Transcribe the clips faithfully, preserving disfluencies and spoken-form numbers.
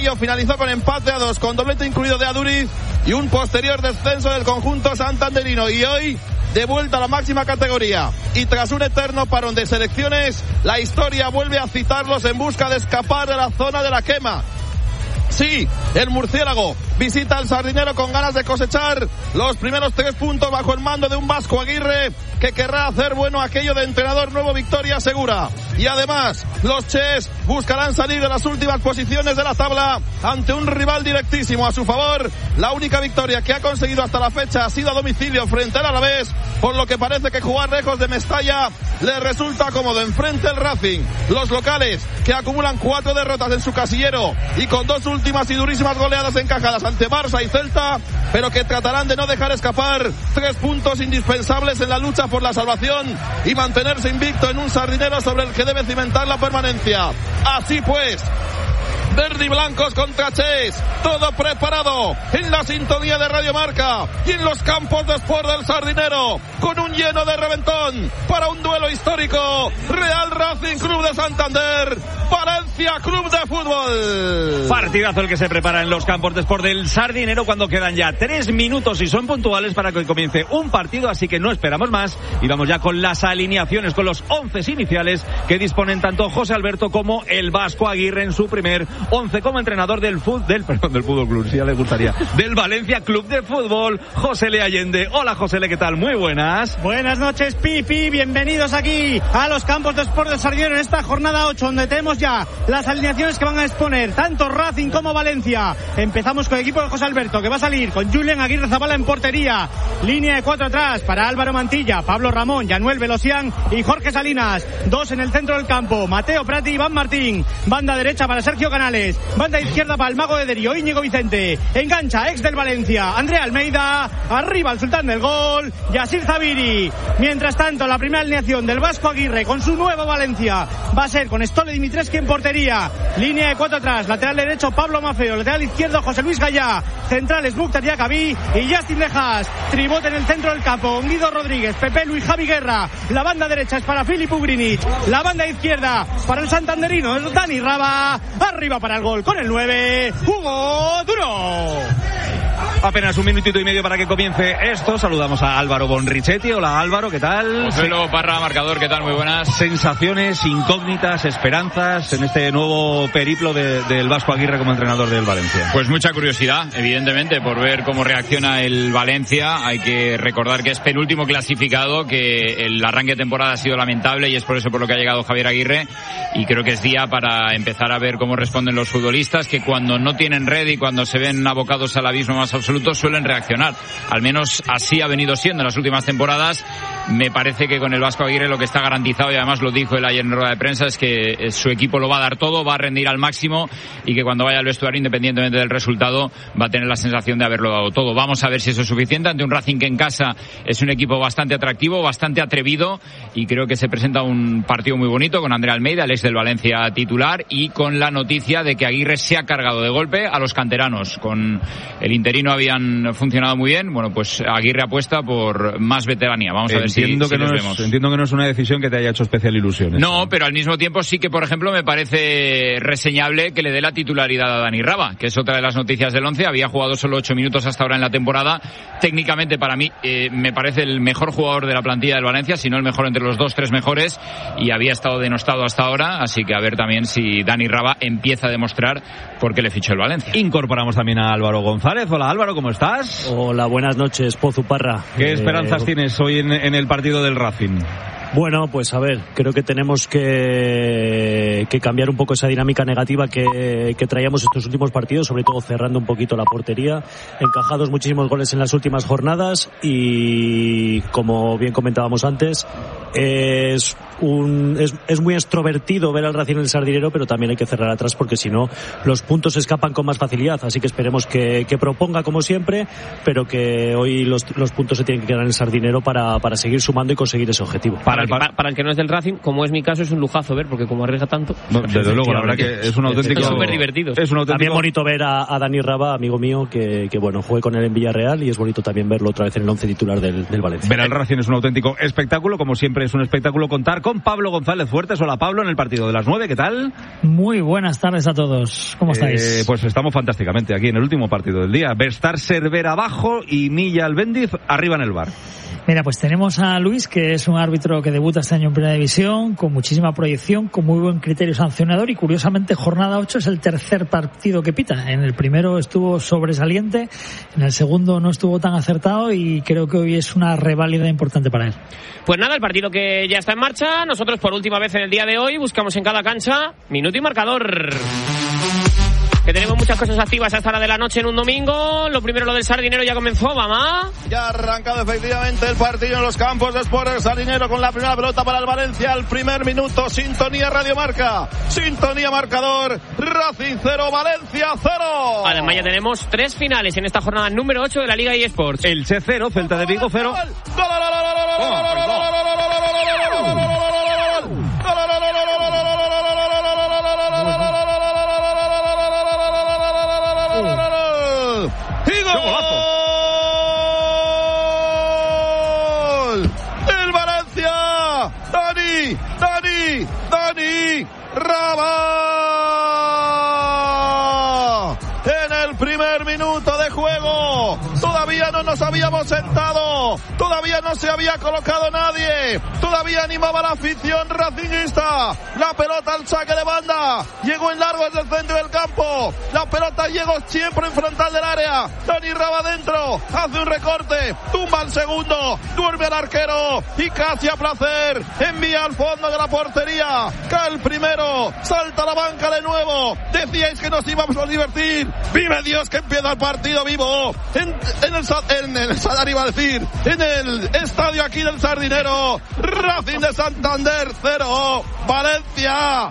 ello finalizó con empate a dos, con doblete incluido de Aduriz y un posterior descenso del conjunto santanderino. Y hoy, de vuelta a la máxima categoría y tras un eterno parón de selecciones, la historia vuelve a citarlos en busca de escapar de la zona de la quema. Sí, el murciélago visita al Sardinero con ganas de cosechar los primeros tres puntos bajo el mando de un Vasco Aguirre que querrá hacer bueno aquello de entrenador nuevo, victoria segura. Y además, los Ches buscarán salir de las últimas posiciones de la tabla ante un rival directísimo a su favor. La única victoria que ha conseguido hasta la fecha ha sido a domicilio frente al Alavés, por lo que parece que jugar lejos de Mestalla le resulta cómodo. Enfrente el Racing, los locales que acumulan cuatro derrotas en su casillero y con dos últimas y durísimas goleadas encajadas ante Barça y Celta, pero que tratarán de no dejar escapar tres puntos indispensables en la lucha por la salvación y mantenerse invicto en un Sardinero sobre el que debe cimentar la permanencia. Así pues, verde y blancos contra Ches, todo preparado en la sintonía de Radio Marca y en los campos de Sport del Sardinero, con un lleno de reventón para un duelo histórico. Real Racing Club de Santander, Valencia Club de Fútbol. Partidazo el que se prepara en los campos de Sport del Sardinero cuando quedan ya tres minutos y son puntuales para que comience un partido, así que no esperamos más y vamos ya con las alineaciones, con los once iniciales que disponen tanto José Alberto como el Vasco Aguirre en su primer once como entrenador del fútbol, del, perdón, del Fútbol Club, si ya le gustaría, del Valencia Club de Fútbol, José Le Allende. Hola José Le, ¿qué tal? Muy buenas. Buenas noches, Pipi, bienvenidos aquí a los campos de Sport del Sardinero en esta jornada ocho, donde tenemos ya las alineaciones que van a exponer tanto Racing como Valencia. Empezamos con el equipo de José Alberto, que va a salir con Julen Aguirre Zabala en portería, línea de cuatro atrás para Álvaro Mantilla, Pablo Ramón, Yanuel Velosian y Jorge Salinas, dos en el centro del campo, Mateo Prati y Iván Martín, banda derecha para Sergio Canales, banda izquierda para el mago de Derio, Íñigo Vicente, engancha, ex del Valencia, Andrea Almeida, arriba el sultán del gol, Yasir Zabiri. Mientras tanto, la primera alineación del Vasco Aguirre con su nuevo Valencia va a ser con Stole Dimitrescu en portería, línea de cuatro atrás, lateral derecho Pablo Mafeo, lateral izquierdo José Luis Gallá, centrales Mukhtar Yacabí y Justin Dejas, tribote en el centro del campo, Guido Rodríguez, Pepe Luis, Javi Guerra, la banda derecha es para Filip Ugrinic, la banda izquierda para el santanderino es Dani Raba, arriba para el gol con el nueve, Hugo Duro. Apenas un minutito y medio para que comience esto. Saludamos a Álvaro Bonrichetti. Hola Álvaro, ¿qué tal? Joselo Parra, marcador, ¿qué tal? Muy buenas. Sensaciones, incógnitas, esperanzas en este nuevo periplo de, del Vasco Aguirre como entrenador del Valencia. Pues mucha curiosidad, evidentemente, por ver cómo reacciona el Valencia. Hay que recordar que es penúltimo clasificado, que el arranque de temporada ha sido lamentable y es por eso por lo que ha llegado Javier Aguirre. Y creo que es día para empezar a ver cómo responden los futbolistas, que cuando no tienen red y cuando se ven abocados al abismo más absoluto suelen reaccionar. Al menos así ha venido siendo en las últimas temporadas. Me parece que con el Vasco Aguirre lo que está garantizado, y además lo dijo él ayer en rueda de prensa, es que su equipo lo va a dar todo, va a rendir al máximo y que cuando vaya al vestuario, independientemente del resultado, va a tener la sensación de haberlo dado todo. Vamos a ver si eso es suficiente ante un Racing que en casa es un equipo bastante atractivo, bastante atrevido, y creo que se presenta un partido muy bonito con Andrea Almeida, el ex del Valencia titular, y con la noticia de que Aguirre se ha cargado de golpe a los canteranos. Con el interino habían funcionado muy bien, bueno, pues Aguirre apuesta por más veteranía. Vamos a ver si, entiendo si que los no vemos. Es, entiendo que no es una decisión que te haya hecho especial ilusión. No, pero al mismo tiempo sí que, por ejemplo, me parece reseñable que le dé la titularidad a Dani Raba, que es otra de las noticias del once. Había jugado solo ocho minutos hasta ahora en la temporada. Técnicamente, para mí, eh, me parece el mejor jugador de la plantilla del Valencia, si no el mejor entre los dos, tres mejores, y había estado denostado hasta ahora, así que a ver también si Dani Raba empieza a demostrar por qué le fichó el Valencia. Incorporamos también a Álvaro González. Hola Álvaro, ¿cómo estás? Hola, buenas noches, Pozu Parra. ¿Qué esperanzas eh... tienes hoy en, en el partido del Racing? Bueno, pues a ver, creo que tenemos que, que cambiar un poco esa dinámica negativa que, que traíamos estos últimos partidos, sobre todo cerrando un poquito la portería, encajados muchísimos goles en las últimas jornadas y, como bien comentábamos antes, es un es, es muy extrovertido ver al Racing en el Sardinero, pero también hay que cerrar atrás porque si no los puntos se escapan con más facilidad, así que esperemos que, que proponga como siempre, pero que hoy los, los puntos se tienen que quedar en el Sardinero para, para seguir sumando y conseguir ese objetivo. Para el, para, para el que no es del Racing, como es mi caso, es un lujazo ver, porque como arriesga tanto. No, desde luego, la verdad que es un auténtico. Es súper divertido. Es un auténtico. También bonito ver a, a Dani Raba, amigo mío, que, que bueno, jugué con él en Villarreal y es bonito también verlo otra vez en el once titular del, del Valencia. Ver al Racing es un auténtico espectáculo, como siempre es un espectáculo contar con Pablo González Fuertes. Hola Pablo, en el partido de las nueve, ¿qué tal? Muy buenas tardes a todos, ¿cómo estáis? Eh, pues estamos fantásticamente aquí en el último partido del día. Bestar Cervera abajo y Milla Albéndiz arriba en el bar. Mira, pues tenemos a Luis, que es un árbitro que debuta este año en Primera División, con muchísima proyección, con muy buen criterio sancionador, y curiosamente jornada ocho es el tercer partido que pita. En el primero estuvo sobresaliente, en el segundo no estuvo tan acertado, y creo que hoy es una reválida importante para él. Pues nada, el partido que ya está en marcha. Nosotros por última vez en el día de hoy buscamos en cada cancha minuto y marcador. Que tenemos muchas cosas activas a esta hora de la noche en un domingo. Lo primero, lo del Sardinero ya comenzó, mamá. Ya ha arrancado efectivamente el partido en los campos de Sport del Sardinero con la primera pelota para el Valencia. Al primer minuto, sintonía Radio Marca, sintonía marcador, Racing cero, Valencia cero. Además ya tenemos tres finales en esta jornada número ocho de la Liga eSports. Elche cero, Celta de Vigo cero. Dani, Dani, Rabá. En el primer minuto de juego, todavía no nos habíamos sentado, todavía no se había colocado nadie, todavía animaba la afición racingista. La pelota al saque de banda, llegó en largo desde el centro del campo, la pelota llegó siempre en frontal del área. Dani Rabá dentro, hace un recorte, tumba al segundo, duerme al arquero y casi a placer envía al fondo de la portería. Cae el primero, salta a la banca de nuevo. Decíais que nos íbamos a divertir. Vive Dios que empieza el partido vivo en, en el en el Sadar, iba a decir, en el estadio aquí del Sardinero. Racing de Santander cero, Valencia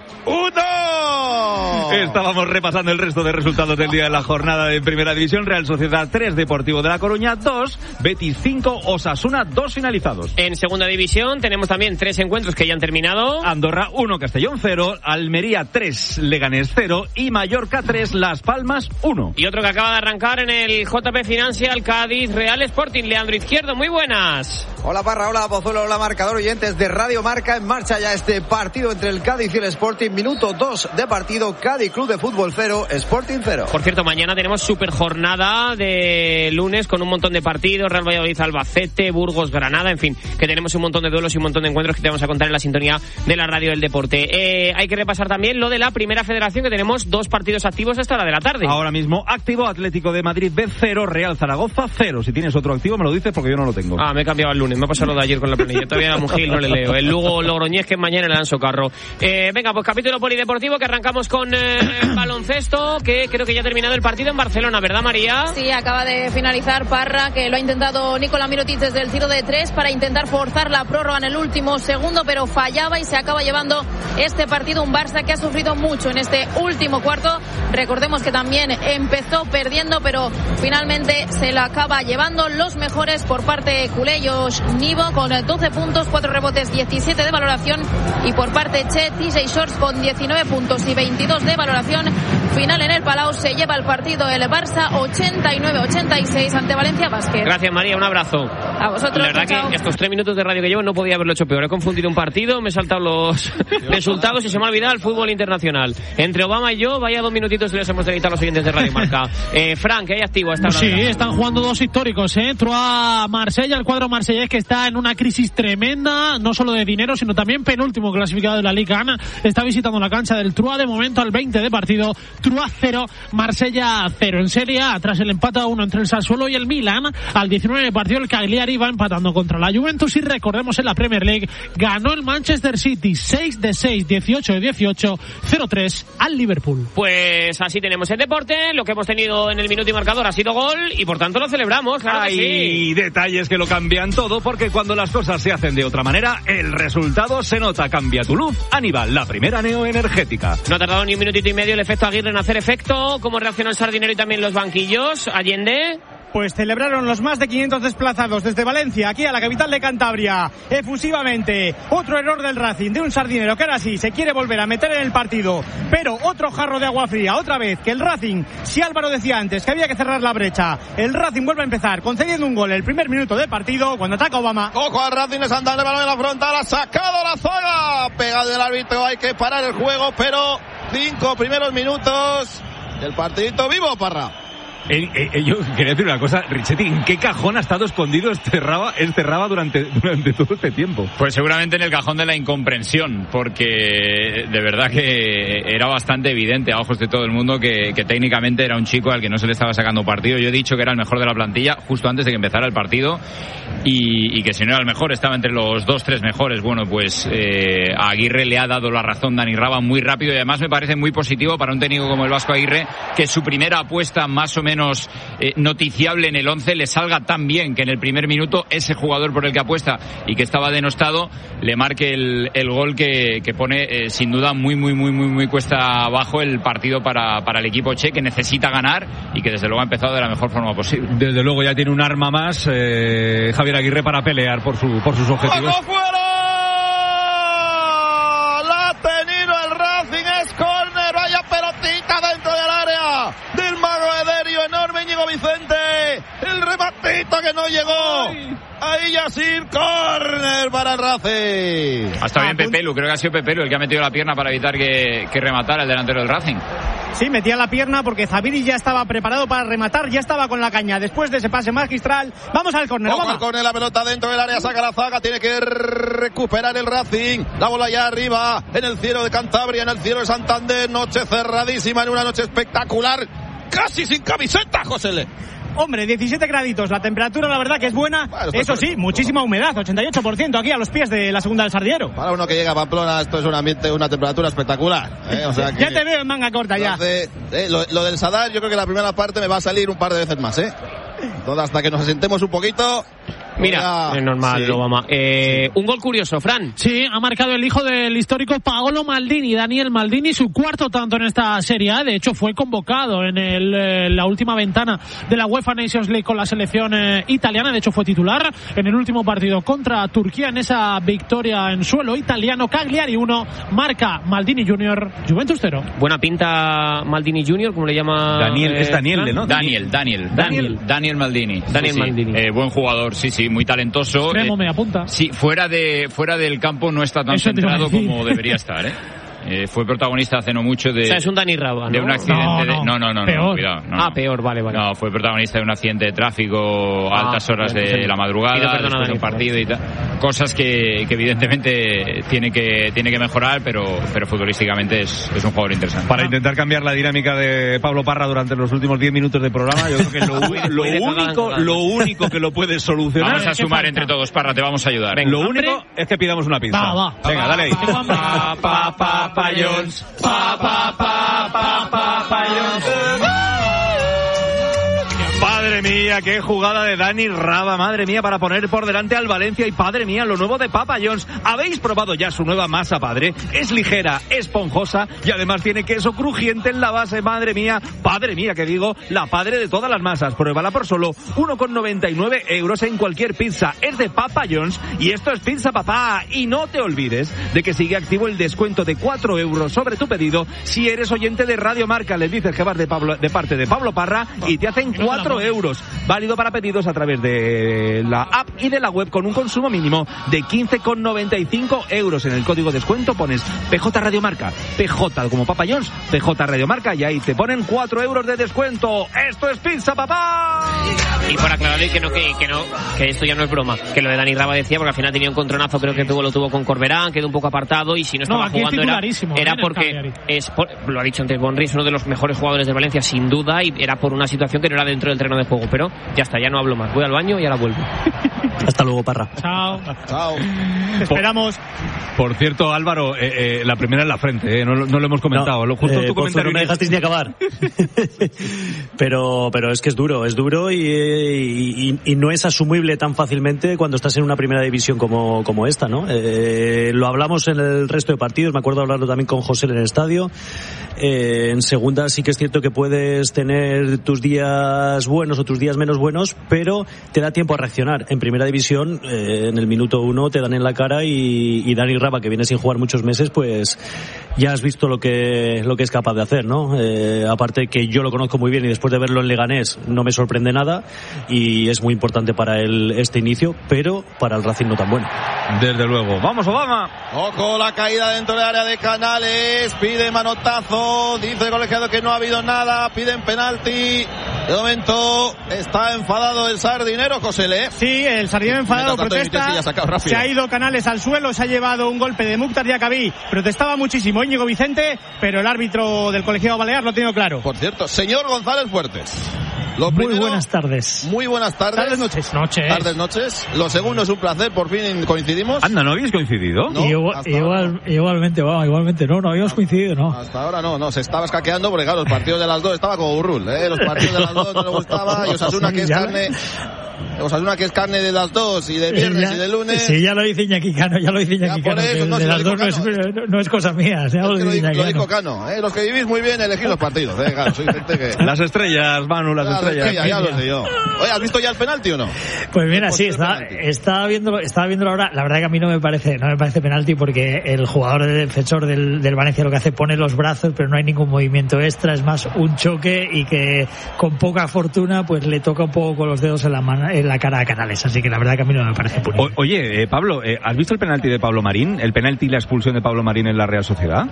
uno. Estábamos repasando el resto de resultados del día de la jornada de Primera División. Real Sociedad tres, Deportivo de La Coruña dos, Betis cinco, Osasuna dos finalizados. En Segunda División tenemos también tres encuentros que ya han terminado. Andorra uno, Castellón cero, Almería tres, Leganés cero y Mallorca tres, Las Palmas uno. Y otro que acaba de arrancar en el J P Financial, Cádiz Real Sporting. Leandro Izquierdo, muy buenas. Hola Parra, hola Pozuelo, hola marcador, oyentes de Radio Marca. En marcha ya este partido entre el Cádiz y el Sporting. Minuto dos de partido, Cádiz Club de Fútbol cero, Sporting cero. Por cierto, mañana tenemos super jornada de lunes con un montón de partidos. Real Valladolid, Albacete, Burgos, Granada, en fin, que tenemos un montón de duelos y un montón de encuentros que te vamos a contar en la sintonía de la radio del deporte. Eh, hay que repasar también lo de la Primera Federación, que tenemos dos partidos activos a esta hora de la tarde. Ahora mismo activo, Atlético de Madrid B cero, Real Zaragoza cero. Si tienes otro activo me lo dices porque yo no lo tengo. Ah, me he cambiado el lunes, me ha pasado lo de ayer con la planilla. Todavía la Mujil no le leo. El Lugo Logroñés, que es mañana, le dan socarro. Eh, venga, pues capítulo polideportivo, que arrancamos con eh, baloncesto, que creo que ya ha terminado el partido en Barcelona, ¿verdad, María? Sí, acaba de finalizar Parra, que lo ha intentado Nikola Mirotic desde el tiro de tres para intentar forzar la prórroga en el último segundo, pero fallaba y se acaba llevando este partido un Barça que ha sufrido mucho en este último cuarto. Recordemos que también empezó perdiendo, pero finalmente se lo acaba llevando. Los mejores por parte culé, Josh Nivo con doce puntos, cuatro rebotes, diecisiete de valoración, y por parte Che, T J Shorts con diecinueve puntos y veintidós de valoración. Final en el Palau, se lleva el partido el Barça ochenta y nueve a ochenta y seis ante Valencia Basket. Gracias, María, un abrazo. A vosotros. La verdad chao. Que estos tres minutos de radio que llevo no podía haberlo hecho peor. He confundido un partido, me he saltado los resultados y se me ha olvidado el fútbol internacional. Entre Obama y yo, vaya dos minutitos y les hemos dedicado a los oyentes de Radio Marca. Eh, Frank, ¿hay activo esta hora? Sí, están jugando dos históricos, ¿eh? Troyes Marsella, el cuadro marsellés que está en una crisis tremenda, no solo de dinero, sino también penúltimo clasificado de la Liga. Está visitando la cancha del Troyes de momento al veinte de partido. Troyes cero, Marsella cero. En Serie A, tras el empate a uno entre el Sassuolo y el Milan, al diecinueve de partido el Cagliari va empatando contra la Juventus, y recordemos en la Premier League ganó el Manchester City seis de seis, dieciocho de dieciocho, cero tres al Liverpool. Pues así tenemos el deporte. Lo que hemos tenido en el minuto y marcador ha sido gol y por tanto lo celebramos. Claro. Hay sí. detalles que lo cambian todo, porque cuando las cosas se hacen de otra manera, el resultado se nota. Cambia tu luz, Aníbal, la primera neoenergética. No ha tardado ni un minutito y medio el efecto Aguirre en hacer efecto. ¿Cómo reaccionó el Sardinero y también los banquillos? Allende. Pues celebraron los más de quinientos desplazados desde Valencia aquí a la capital de Cantabria efusivamente. Otro error del Racing, de un sardinero que ahora sí se quiere volver a meter en el partido, pero otro jarro de agua fría, otra vez que el Racing, si Álvaro decía antes que había que cerrar la brecha, el Racing vuelve a empezar concediendo un gol el primer minuto de partido cuando ataca Obama. Ojo al Racing de Santander, balón en la frontal, ha sacado la zaga, pegado el árbitro, hay que parar el juego, pero cinco primeros minutos del partidito vivo, Parra. Eh, eh, yo quería decir una cosa, Richetti, ¿en qué cajón ha estado escondido este Raba, este Raba durante, durante todo este tiempo? Pues seguramente en el cajón de la incomprensión, porque de verdad que era bastante evidente a ojos de todo el mundo que, que técnicamente era un chico al que no se le estaba sacando partido. Yo he dicho que era el mejor de la plantilla justo antes de que empezara el partido y, y que si no era el mejor estaba entre los dos, tres mejores. Bueno, pues eh, a Aguirre le ha dado la razón Dani Raba muy rápido y además me parece muy positivo para un técnico como el Vasco Aguirre que su primera apuesta más o menos menos eh, noticiable en el once le salga tan bien que en el primer minuto ese jugador por el que apuesta y que estaba denostado le marque el, el gol que, que pone eh, sin duda muy muy muy muy muy cuesta abajo el partido para, para el equipo che, que necesita ganar y que desde luego ha empezado de la mejor forma posible. Desde luego ya tiene un arma más eh, Javier Aguirre para pelear por su por sus objetivos. ¡Vamos fuera! La ha tenido el Racing, es córner, vaya pelotita dentro del área del mago Ederio, enorme Íñigo Vicente, el rematito que no llegó. Ay. Ahí Yacir, córner para el Racing. Hasta bien Pepelu, creo que ha sido Pepelu el que ha metido la pierna para evitar que, que rematara el delantero del Racing. Sí, metía la pierna porque Zaviri ya estaba preparado para rematar, ya estaba con la caña. Después de ese pase magistral, vamos al córner. Vamos al córner, la pelota dentro del área, saca la zaga, tiene que recuperar el Racing. La bola ya arriba, en el cielo de Cantabria, en el cielo de Santander. Noche cerradísima, en una noche espectacular, casi sin camiseta, José Le. Hombre, diecisiete graditos, la temperatura la verdad que es buena, bueno, eso sí, muchísima humedad, ochenta y ocho por ciento aquí a los pies de la segunda del Sardiero. Para uno que llega a Pamplona esto es un ambiente, una temperatura espectacular, ¿eh? O sea que, ya te veo en manga corta ya. Entonces, eh, lo, lo del Sadar yo creo que la primera parte me va a salir un par de veces más, ¿eh? Todo hasta que nos asentemos un poquito. Mira, es normal, sí. Obama. Eh, sí. Un gol curioso, Fran. Sí, ha marcado el hijo del histórico Paolo Maldini, Daniel Maldini, su cuarto tanto en esta Serie A. De hecho, fue convocado en el, eh, la última ventana de la UEFA Nations League con la selección eh, italiana. De hecho, fue titular en el último partido contra Turquía en esa victoria en suelo italiano. Cagliari uno, marca Maldini Junior, Juventus cero. Buena pinta Maldini Junior, como le llama... Daniel, eh, es Daniel, ¿no? Daniel, Daniel. Daniel, Daniel Maldini. Daniel sí, Maldini. Sí. Eh, buen jugador, sí, sí. Muy talentoso. Extremo, eh, me apunta. Sí, fuera de fuera del campo no está tan Eso centrado como debería estar, ¿eh? Eh, fue protagonista hace no mucho de... O sea, es un Dani Raba, ¿no? De un accidente no, no, de... No, no, no, peor. no, cuidado. No, ah, no. peor, vale, vale. No, fue protagonista de un accidente de tráfico a ah, altas horas de sí. la madrugada, después de un partido y tal. Cosas que, que evidentemente tiene que tiene que mejorar, pero pero futbolísticamente es, es un jugador interesante. Para intentar cambiar la dinámica de Pablo Parra durante los últimos diez minutos de programa, yo creo que lo, lo único lo único que lo puede solucionar... Vamos a sumar entre todos, Parra, te vamos a ayudar. Venga, lo único es que pidamos una pizza. Va, va. Venga, dale ahí. Pa, pa, pa, pa, Jones. Pa, pa, pa, pa, pa, pa, Madre mía, qué jugada de Dani Raba, madre mía, para poner por delante al Valencia y padre mía, lo nuevo de Papa John's. ¿Habéis probado ya su nueva masa, padre? Es ligera, esponjosa y además tiene queso crujiente en la base, madre mía, padre mía, que digo, la padre de todas las masas. Pruébala por solo uno con noventa y nueve euros en cualquier pizza. Es de Papa John's y esto es Pizza Papá. Y no te olvides de que sigue activo el descuento de cuatro euros sobre tu pedido si eres oyente de Radio Marca. Les dices que vas de, Pablo, de parte de Pablo Parra y te hacen cuatro euros. Válido para pedidos a través de la app y de la web con un consumo mínimo de quince con noventa y cinco euros. En el código descuento pones P J Radio Marca, P J como Papa John's, P J Radio Marca y ahí te ponen cuatro euros de descuento. ¡Esto es Pizza Papá! Y por aclararle que no, que, que no, que esto ya no es broma, que lo de Dani Raba decía, porque al final tenía un contronazo, creo que tuvo, lo tuvo con Corberán, quedó un poco apartado y si no estaba no, jugando era, era ¿eh? porque es por, lo ha dicho antes Bonri, es uno de los mejores jugadores de Valencia sin duda y era por una situación que no era dentro del terreno de juego, pero ya está, ya no hablo más, voy al baño y ahora vuelvo. Hasta luego, Parra. Chao. Chao. Esperamos. Por, por cierto, Álvaro, eh, eh, la primera en la frente, eh, no, no lo hemos comentado. No, lo, justo eh, tu comentario. No me dejasteis ni acabar. pero, pero es que es duro, es duro y, y, y no es asumible tan fácilmente cuando estás en una primera división como, como esta, ¿no? Eh, lo hablamos en el resto de partidos, me acuerdo hablarlo también con José en el estadio. Eh, en segunda sí que es cierto que puedes tener tus días buenos o tus días menos buenos, pero te da tiempo a reaccionar. En primera división, eh, en el minuto uno te dan en la cara y, y Dani Raba, que viene sin jugar muchos meses, pues ya has visto lo que lo que es capaz de hacer, ¿no? Eh, aparte que yo lo conozco muy bien y después de verlo en Leganés no me sorprende nada y es muy importante para él este inicio, pero para el Racing no tan bueno. Desde luego. ¡Vamos, Obama! Ojo, la caída dentro del área de Canales, pide manotazo, dice el colegiado que no ha habido nada, piden penalti. De momento está enfadado el sardinero, Josele. Sí, el sardinero enfadado protesta. Se ha ido Canales al suelo, se ha llevado un golpe de Mukhtar Diakabí. Protestaba muchísimo Íñigo Vicente, pero el árbitro del colegiado balear lo ha tenido claro. Por cierto, señor González Fuertes. Lo muy primero, buenas tardes. Muy buenas tardes. Tardes, noches. Noches. Tardes, noches. Lo segundo es un placer, por fin coincidimos. Anda, ¿no habéis coincidido? No, igual, igual, igualmente, wow, igualmente, no, no habíamos coincidido, no. Hasta ahora no, no, se estaba escaqueando porque claro, los partidos de las dos estaba como burrul, ¿eh? Los partidos de las dos no le gustaba y Osasuna que es carne... Osasuna que es carne de las dos y de viernes ya, y de lunes. Sí, ya lo dice Iñaki Cano, ya lo dice Iñaki Cano. Eso, no, de si las dos no es, no es cosa mía. Ya lo, lo, dice lo dijo Cano. ¿eh? Los que vivís muy bien elegís los partidos. ¿eh? Claro, soy gente que... Las estrellas, Manu, las, las estrellas. estrellas. Ya lo sé yo. Oye, ¿has visto ya el penalti o no? Pues mira, sí, está, estaba viéndolo, estaba viéndolo ahora. La verdad que a mí no me parece, no me parece penalti porque el jugador de defensor del, del Valencia lo que hace pone los brazos, pero no hay ningún movimiento extra. Es más un choque y que con poca fortuna pues le toca un poco con los dedos en la mano, en la cara a Canales. Así que la verdad que a mí no me parece punible. O, oye, eh, Pablo, eh, ¿has visto el penalti de Pablo Marín? ¿El penalti y la expulsión de Pablo Marín en la Real Sociedad?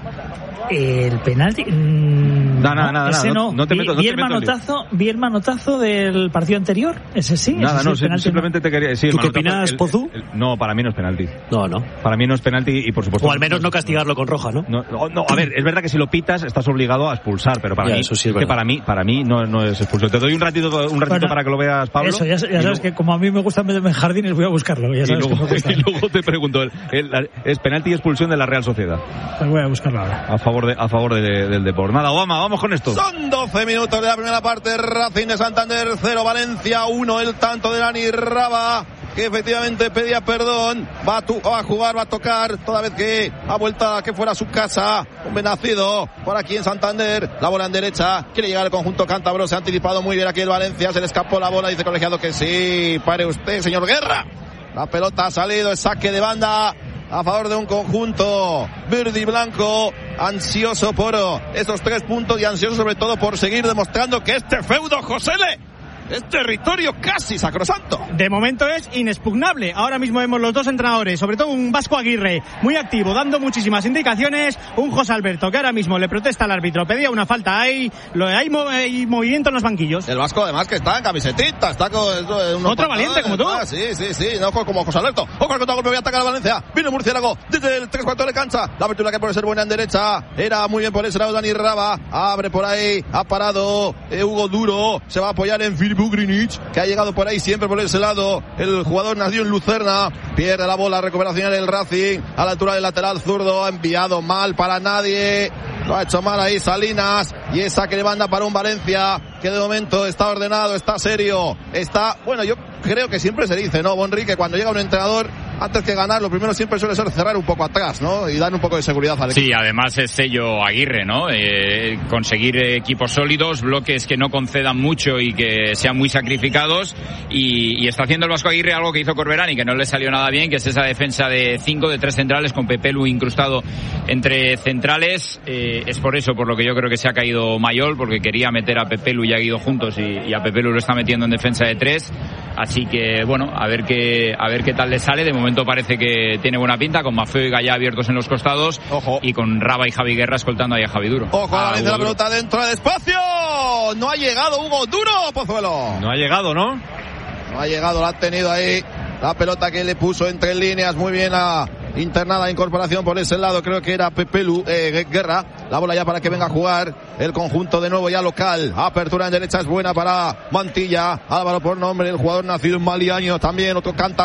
El penalti... Mmm, nada, nada, nada. Ese no. no, no te meto, vi, no vi, te el meto manotazo, vi el manotazo del partido anterior. Ese sí. Nada, ese no, sí, simplemente no. te quería... Sí, ¿Tú qué opinas, el, Pozu? El, el, no, para mí no es penalti. No, no. Para mí no es penalti y por supuesto... O al menos no castigarlo con roja, ¿no? No, no, no a ver, es verdad que si lo pitas estás obligado a expulsar, pero para ya, mí... Eso sí es, es que para mí, para mí no, no es expulsión. Te doy un ratito, un ratito bueno, para que lo veas, Pablo. Eso, ya, ya sabes luego, que como a mí me gusta meterme en jardines, voy a buscarlo. Ya sabes y, luego, que me gusta. y luego te pregunto, el, el, es penalti y expulsión de la Real Sociedad. Pues voy a buscarlo ahora. A favor, de, a favor de, de, del deporte. Nada, Obama, vamos con esto. Son doce minutos de la primera parte. Racing de Santander cero, Valencia uno. El tanto de Dani Raba, que efectivamente pedía perdón. Va a, tu, va a jugar, va a tocar, toda vez que ha vuelto a que fuera a su casa. Un benacido por aquí en Santander. La bola en derecha. Quiere llegar el conjunto cántabro. Se ha anticipado muy bien aquí el Valencia. Se le escapó la bola. Dice el colegiado que sí. Pare usted, señor Guerra. La pelota ha salido. Es saque de banda a favor de un conjunto verde y blanco, ansioso por estos tres puntos y ansioso sobre todo por seguir demostrando que este feudo, Josele, es territorio casi sacrosanto. De momento es inexpugnable. Ahora mismo vemos los dos entrenadores, sobre todo un Vasco Aguirre muy activo, dando muchísimas indicaciones, un José Alberto que ahora mismo le protesta al árbitro, pedía una falta, hay, lo, hay, mo, hay movimiento en los banquillos. El Vasco además que está en camisetita, está con... Otro valiente como tú. Ah, sí, sí, sí, no como José Alberto. Ojo al contragolpe, voy a atacar a Valencia. Vino Murciélago desde el tres cuartos de cancha. La apertura que puede ser buena en derecha. Era muy bien por ese lado Dani Raba. Abre por ahí, ha parado eh, Hugo Duro. Se va a apoyar en Filip Ugrinic, que ha llegado por ahí siempre por ese lado. El jugador nació en Lucerna. Pierde la bola, recuperación del Racing. A la altura del lateral zurdo. Ha enviado mal para nadie. Lo ha hecho mal ahí Salinas. Y esa que le manda para un Valencia que de momento está ordenado, está serio. Está, bueno, yo creo que siempre se dice, ¿no, Bonri? Que cuando llega un entrenador, antes que ganar, lo primero siempre suele ser cerrar un poco atrás, ¿no? Y dar un poco de seguridad al equipo. Sí, además es sello Aguirre, ¿no? Eh, conseguir equipos sólidos, bloques que no concedan mucho y que sean muy sacrificados. Y, y está haciendo el Vasco Aguirre algo que hizo Corberán y que no le salió nada bien, que es esa defensa de cinco, de tres centrales, con Pepelu incrustado entre centrales. Eh, es por eso por lo que yo creo que se ha caído Mayol, porque quería meter a Pepelu y a Guido juntos y, y a Pepelu lo está metiendo en defensa de tres. Así que, bueno, a ver qué, a ver qué tal le sale. De momento parece que tiene buena pinta, con Mafeo y Gallá abiertos en los costados. Ojo. Y con Raba y Javi Guerra escoltando ahí a Javi Duro. Ojo, a ah, la, la pelota dentro del espacio. No ha llegado Hugo Duro, Pozuelo. No ha llegado, ¿no? No ha llegado, la ha tenido ahí. La pelota que le puso entre líneas, muy bien a internada incorporación por ese lado, creo que era Pepelu, eh, Guerra. La bola ya para que venga a jugar el conjunto de nuevo ya local. Apertura en derecha es buena para Mantilla. Álvaro por nombre, el jugador nacido en Maliaño, también otro cántabro.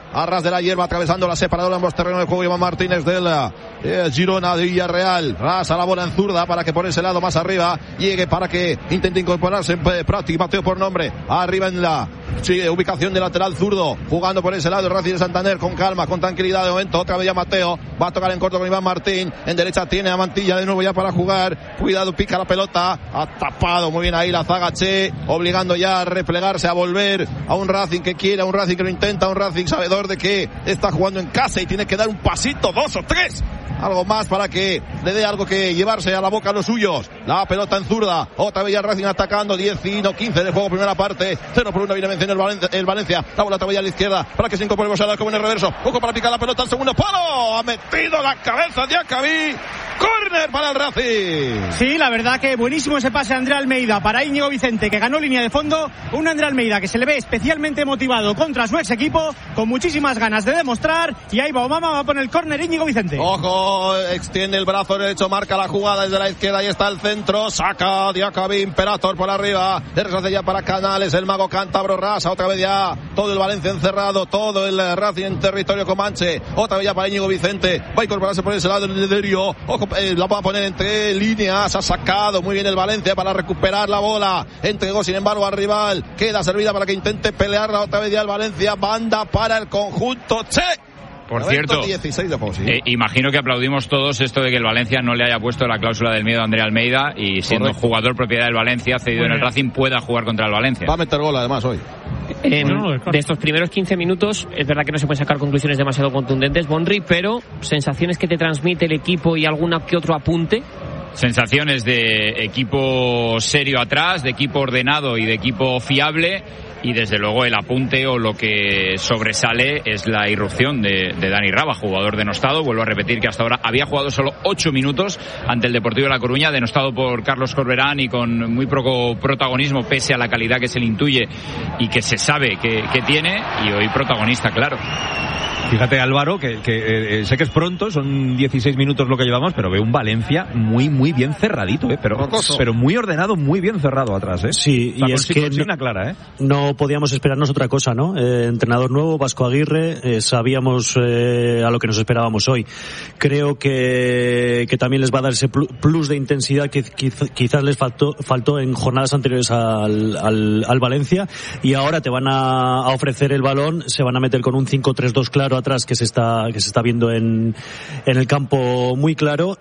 a ras de la hierba, atravesando la separadora en los terrenos de juego. Iván Martínez del eh, Girona de Villarreal. Rasa la bola en zurda para que por ese lado más arriba llegue, para que intente incorporarse en Prati. Mateo por nombre. Arriba en la sí, ubicación de lateral zurdo. Jugando por ese lado el Racing de Santander con calma, con tranquilidad de momento. Otra vez ya Mateo. Va a tocar en corto con Iván Martín. En derecha tiene a Mantilla de nuevo ya para jugar. Cuidado, pica la pelota. Ha tapado muy bien ahí la zaga Che, obligando ya a replegarse, a volver a un Racing que quiere, a un Racing que lo intenta, a un Racing sabedor de que está jugando en casa y tiene que dar un pasito, dos o tres, algo más para que le dé algo que llevarse a la boca a los suyos. La pelota en zurda, otra vez ya Racing atacando, diez y no quince de juego, primera parte, cero por uno viene venciendo el Valencia, el Valencia. La bola otra vez a la izquierda para que se incorpore Bosada como en el reverso, poco para picar la pelota al segundo palo, ha metido la cabeza de Acabí. Córner para el Racing. Sí, la verdad que buenísimo ese pase a André Almeida para Íñigo Vicente, que ganó línea de fondo. Un André Almeida que se le ve especialmente motivado contra su ex equipo, con muchísimas ganas de demostrar. Y ahí va Obama, va a poner el córner Íñigo Vicente. Ojo, extiende el brazo derecho, marca la jugada desde la izquierda. Ahí está el centro, saca Diacabí, Imperator por arriba. Deshace ya para Canales, el mago cántabro. Rasa, otra vez ya todo el Valencia encerrado, todo el Racing en territorio comanche. Otra vez ya para Íñigo Vicente, va a incorporarse por ese lado el Liderio. Ojo, Eh, la va a poner entre líneas, ha sacado muy bien el Valencia para recuperar la bola, entregó sin embargo al rival, queda servida para que intente pelearla otra vez ya el Valencia, banda para el conjunto Che. Por cierto, dieciséis de juego, sí. eh, imagino que aplaudimos todos esto de que el Valencia no le haya puesto la cláusula del miedo a André Almeida y siendo Correcto. Jugador propiedad del Valencia, cedido en el Racing, pueda jugar contra el Valencia. Va a meter gol además hoy. En, de estos primeros quince minutos, es verdad que no se pueden sacar conclusiones demasiado contundentes, Bonri, pero sensaciones que te transmite el equipo y alguna que otro apunte. Sensaciones de equipo serio atrás, de equipo ordenado y de equipo fiable. Y desde luego el apunte o lo que sobresale es la irrupción de, de Dani Raba, jugador denostado. Vuelvo a repetir que hasta ahora había jugado solo ocho minutos ante el Deportivo de La Coruña, denostado por Carlos Corberán y con muy poco protagonismo pese a la calidad que se le intuye y que se sabe que, que tiene, y hoy protagonista, claro. Fíjate, Álvaro, que, que eh, sé que es pronto, son dieciséis minutos lo que llevamos, pero veo un Valencia muy, muy bien cerradito, ¿eh? Pero, pero muy ordenado, muy bien cerrado atrás, ¿eh? Sí, y es que no, clara, ¿eh? No podíamos esperarnos otra cosa, ¿no? Eh, entrenador nuevo, Vasco Aguirre, eh, sabíamos eh, a lo que nos esperábamos hoy. Creo que, que también les va a dar ese plus de intensidad que quiz, quizás les faltó, faltó en jornadas anteriores al, al, al Valencia, y ahora te van a, a ofrecer el balón, se van a meter con un cinco tres dos claro atrás que se está que se está viendo en en el campo muy claro,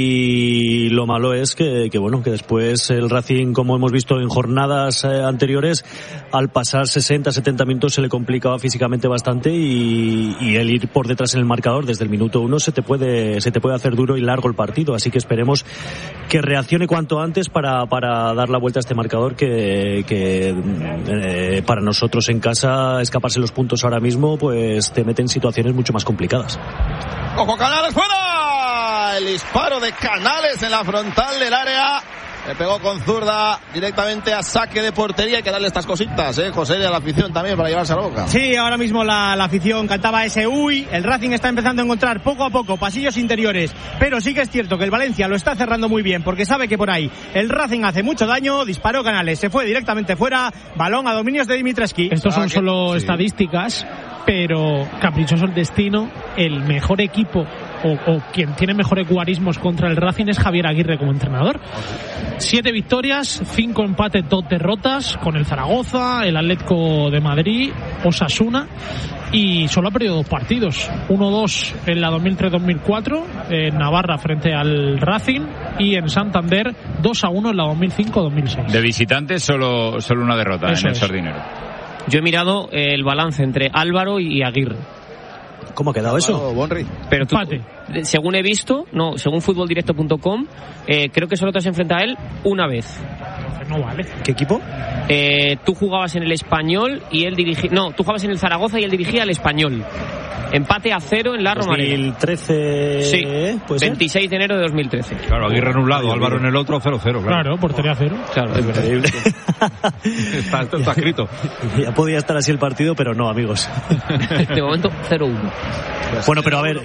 y lo malo es que, que bueno, que después el Racing, como hemos visto en jornadas eh, anteriores, al pasar sesenta setenta minutos se le complicaba físicamente bastante, y, y el ir por detrás en el marcador desde el minuto uno se te puede se te puede hacer duro y largo el partido, así que esperemos que reaccione cuanto antes para para dar la vuelta a este marcador que, que eh, para nosotros en casa escaparse los puntos ahora mismo pues te mete en situaciones mucho más complicadas. ¡Ojo, Canales fuera! El disparo de Canales en la frontal del área. Le pegó con zurda directamente a saque de portería. Hay que darle estas cositas, ¿eh, José? Y a la afición también para llevarse a la boca. Sí, ahora mismo la, la afición cantaba ese uy. El Racing está empezando a encontrar poco a poco pasillos interiores. Pero sí que es cierto que el Valencia lo está cerrando muy bien, porque sabe que por ahí el Racing hace mucho daño. Disparó Canales, se fue directamente fuera. Balón a dominios de Dimitrescu. Estos son ah, que, solo sí. estadísticas, pero caprichoso el destino. El mejor equipo o, o quien tiene mejores guarismos contra el Racing es Javier Aguirre como entrenador. Siete victorias, cinco empates, dos derrotas con el Zaragoza, el Atlético de Madrid, Osasuna, y solo ha perdido dos partidos. uno dos en la dos mil tres dos mil cuatro en Navarra frente al Racing, y en Santander dos a uno en la dos mil cinco dos mil seis. De visitantes solo, solo una derrota. Eso en el es. Sardinero. Yo he mirado el balance entre Álvaro y Aguirre. ¿Cómo ha quedado eso? Bonri. Pero tú, Empate. según he visto, no, según fútbol directo punto com, eh, creo que solo te has enfrentado a él una vez. No vale. ¿Qué equipo? Eh, tú jugabas en el Español y él dirigía... No, tú jugabas en el Zaragoza y él dirigía al Español. Empate a cero en la Romareda. dos mil trece. Sí, ¿puede ser? veintiséis de enero de dos mil trece. Claro, Aguirre en un lado, Álvaro en el otro, cero cero. Claro, Claro, portería cero. Claro, es verdad. Increíble. está, esto está escrito. Ya podía estar así el partido, pero no, amigos. De momento cero uno. Bueno, pero a ver,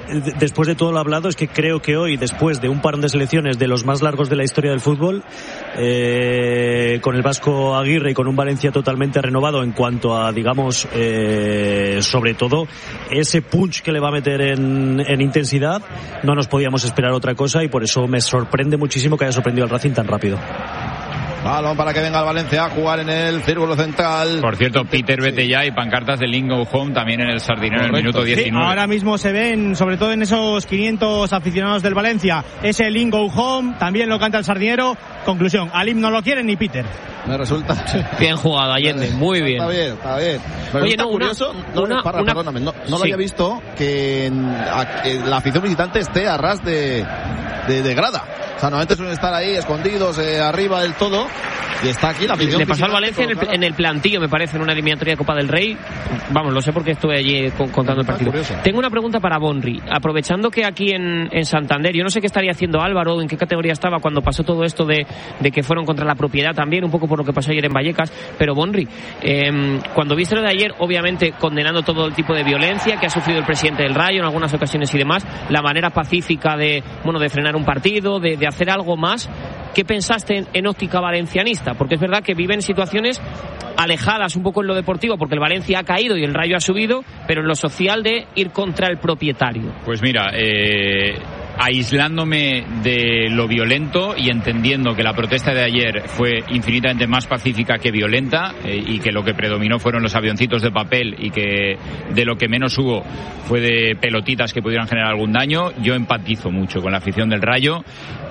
después de todo lo hablado, es que creo que hoy, después de un parón de selecciones de los más largos de la historia del fútbol, eh, con el Vasco Aguirre y con un Valencia totalmente renovado en cuanto a, digamos, eh, sobre todo ese punch que le va a meter en, en intensidad, no nos podíamos esperar otra cosa, y por eso me sorprende muchísimo que haya sorprendido al Racing tan rápido. Balón para que venga el Valencia a jugar en el círculo central. Por cierto, Peter, vete ya, y pancartas de Link Go Home también en el Sardinero en el minuto diecinueve. Sí, ahora mismo se ven, sobre todo en esos quinientos aficionados del Valencia, ese Link Go Home, también lo canta el Sardinero. Conclusión, al himno no lo quieren ni Peter. Me resulta... Bien jugado, Allende, muy bien. Está bien, está bien. Pero Oye, está no, curioso, una, no, una, para, una... perdóname, no, no lo sí. había visto que en, a, en la afición visitante esté a ras de, de, de grada. O sea, normalmente suelen estar ahí escondidos eh, arriba del todo, y está aquí la afición. Le pasó al Valencia en el, en el plantillo, me parece, en una eliminatoria de Copa del Rey. Vamos, lo sé porque estuve allí contando el partido. Tengo una pregunta para Bonri. Aprovechando que aquí en, en Santander, yo no sé qué estaría haciendo Álvaro, en qué categoría estaba cuando pasó todo esto de, de que fueron contra la propiedad también, un poco por lo que pasó ayer en Vallecas. Pero Bonri, eh, cuando viste lo de ayer, obviamente condenando todo el tipo de violencia que ha sufrido el presidente del Rayo en algunas ocasiones y demás, la manera pacífica de, bueno, de frenar un partido, de, de hacer algo más. ¿Qué pensaste en, en óptica valencianista? Porque es verdad que viven situaciones alejadas un poco en lo deportivo, porque el Valencia ha caído y el Rayo ha subido, pero en lo social de ir contra el propietario. Pues mira, eh, aislándome de lo violento y entendiendo que la protesta de ayer fue infinitamente más pacífica que violenta, eh, y que lo que predominó fueron los avioncitos de papel, y que de lo que menos hubo fue de pelotitas que pudieran generar algún daño, yo empatizo mucho con la afición del Rayo,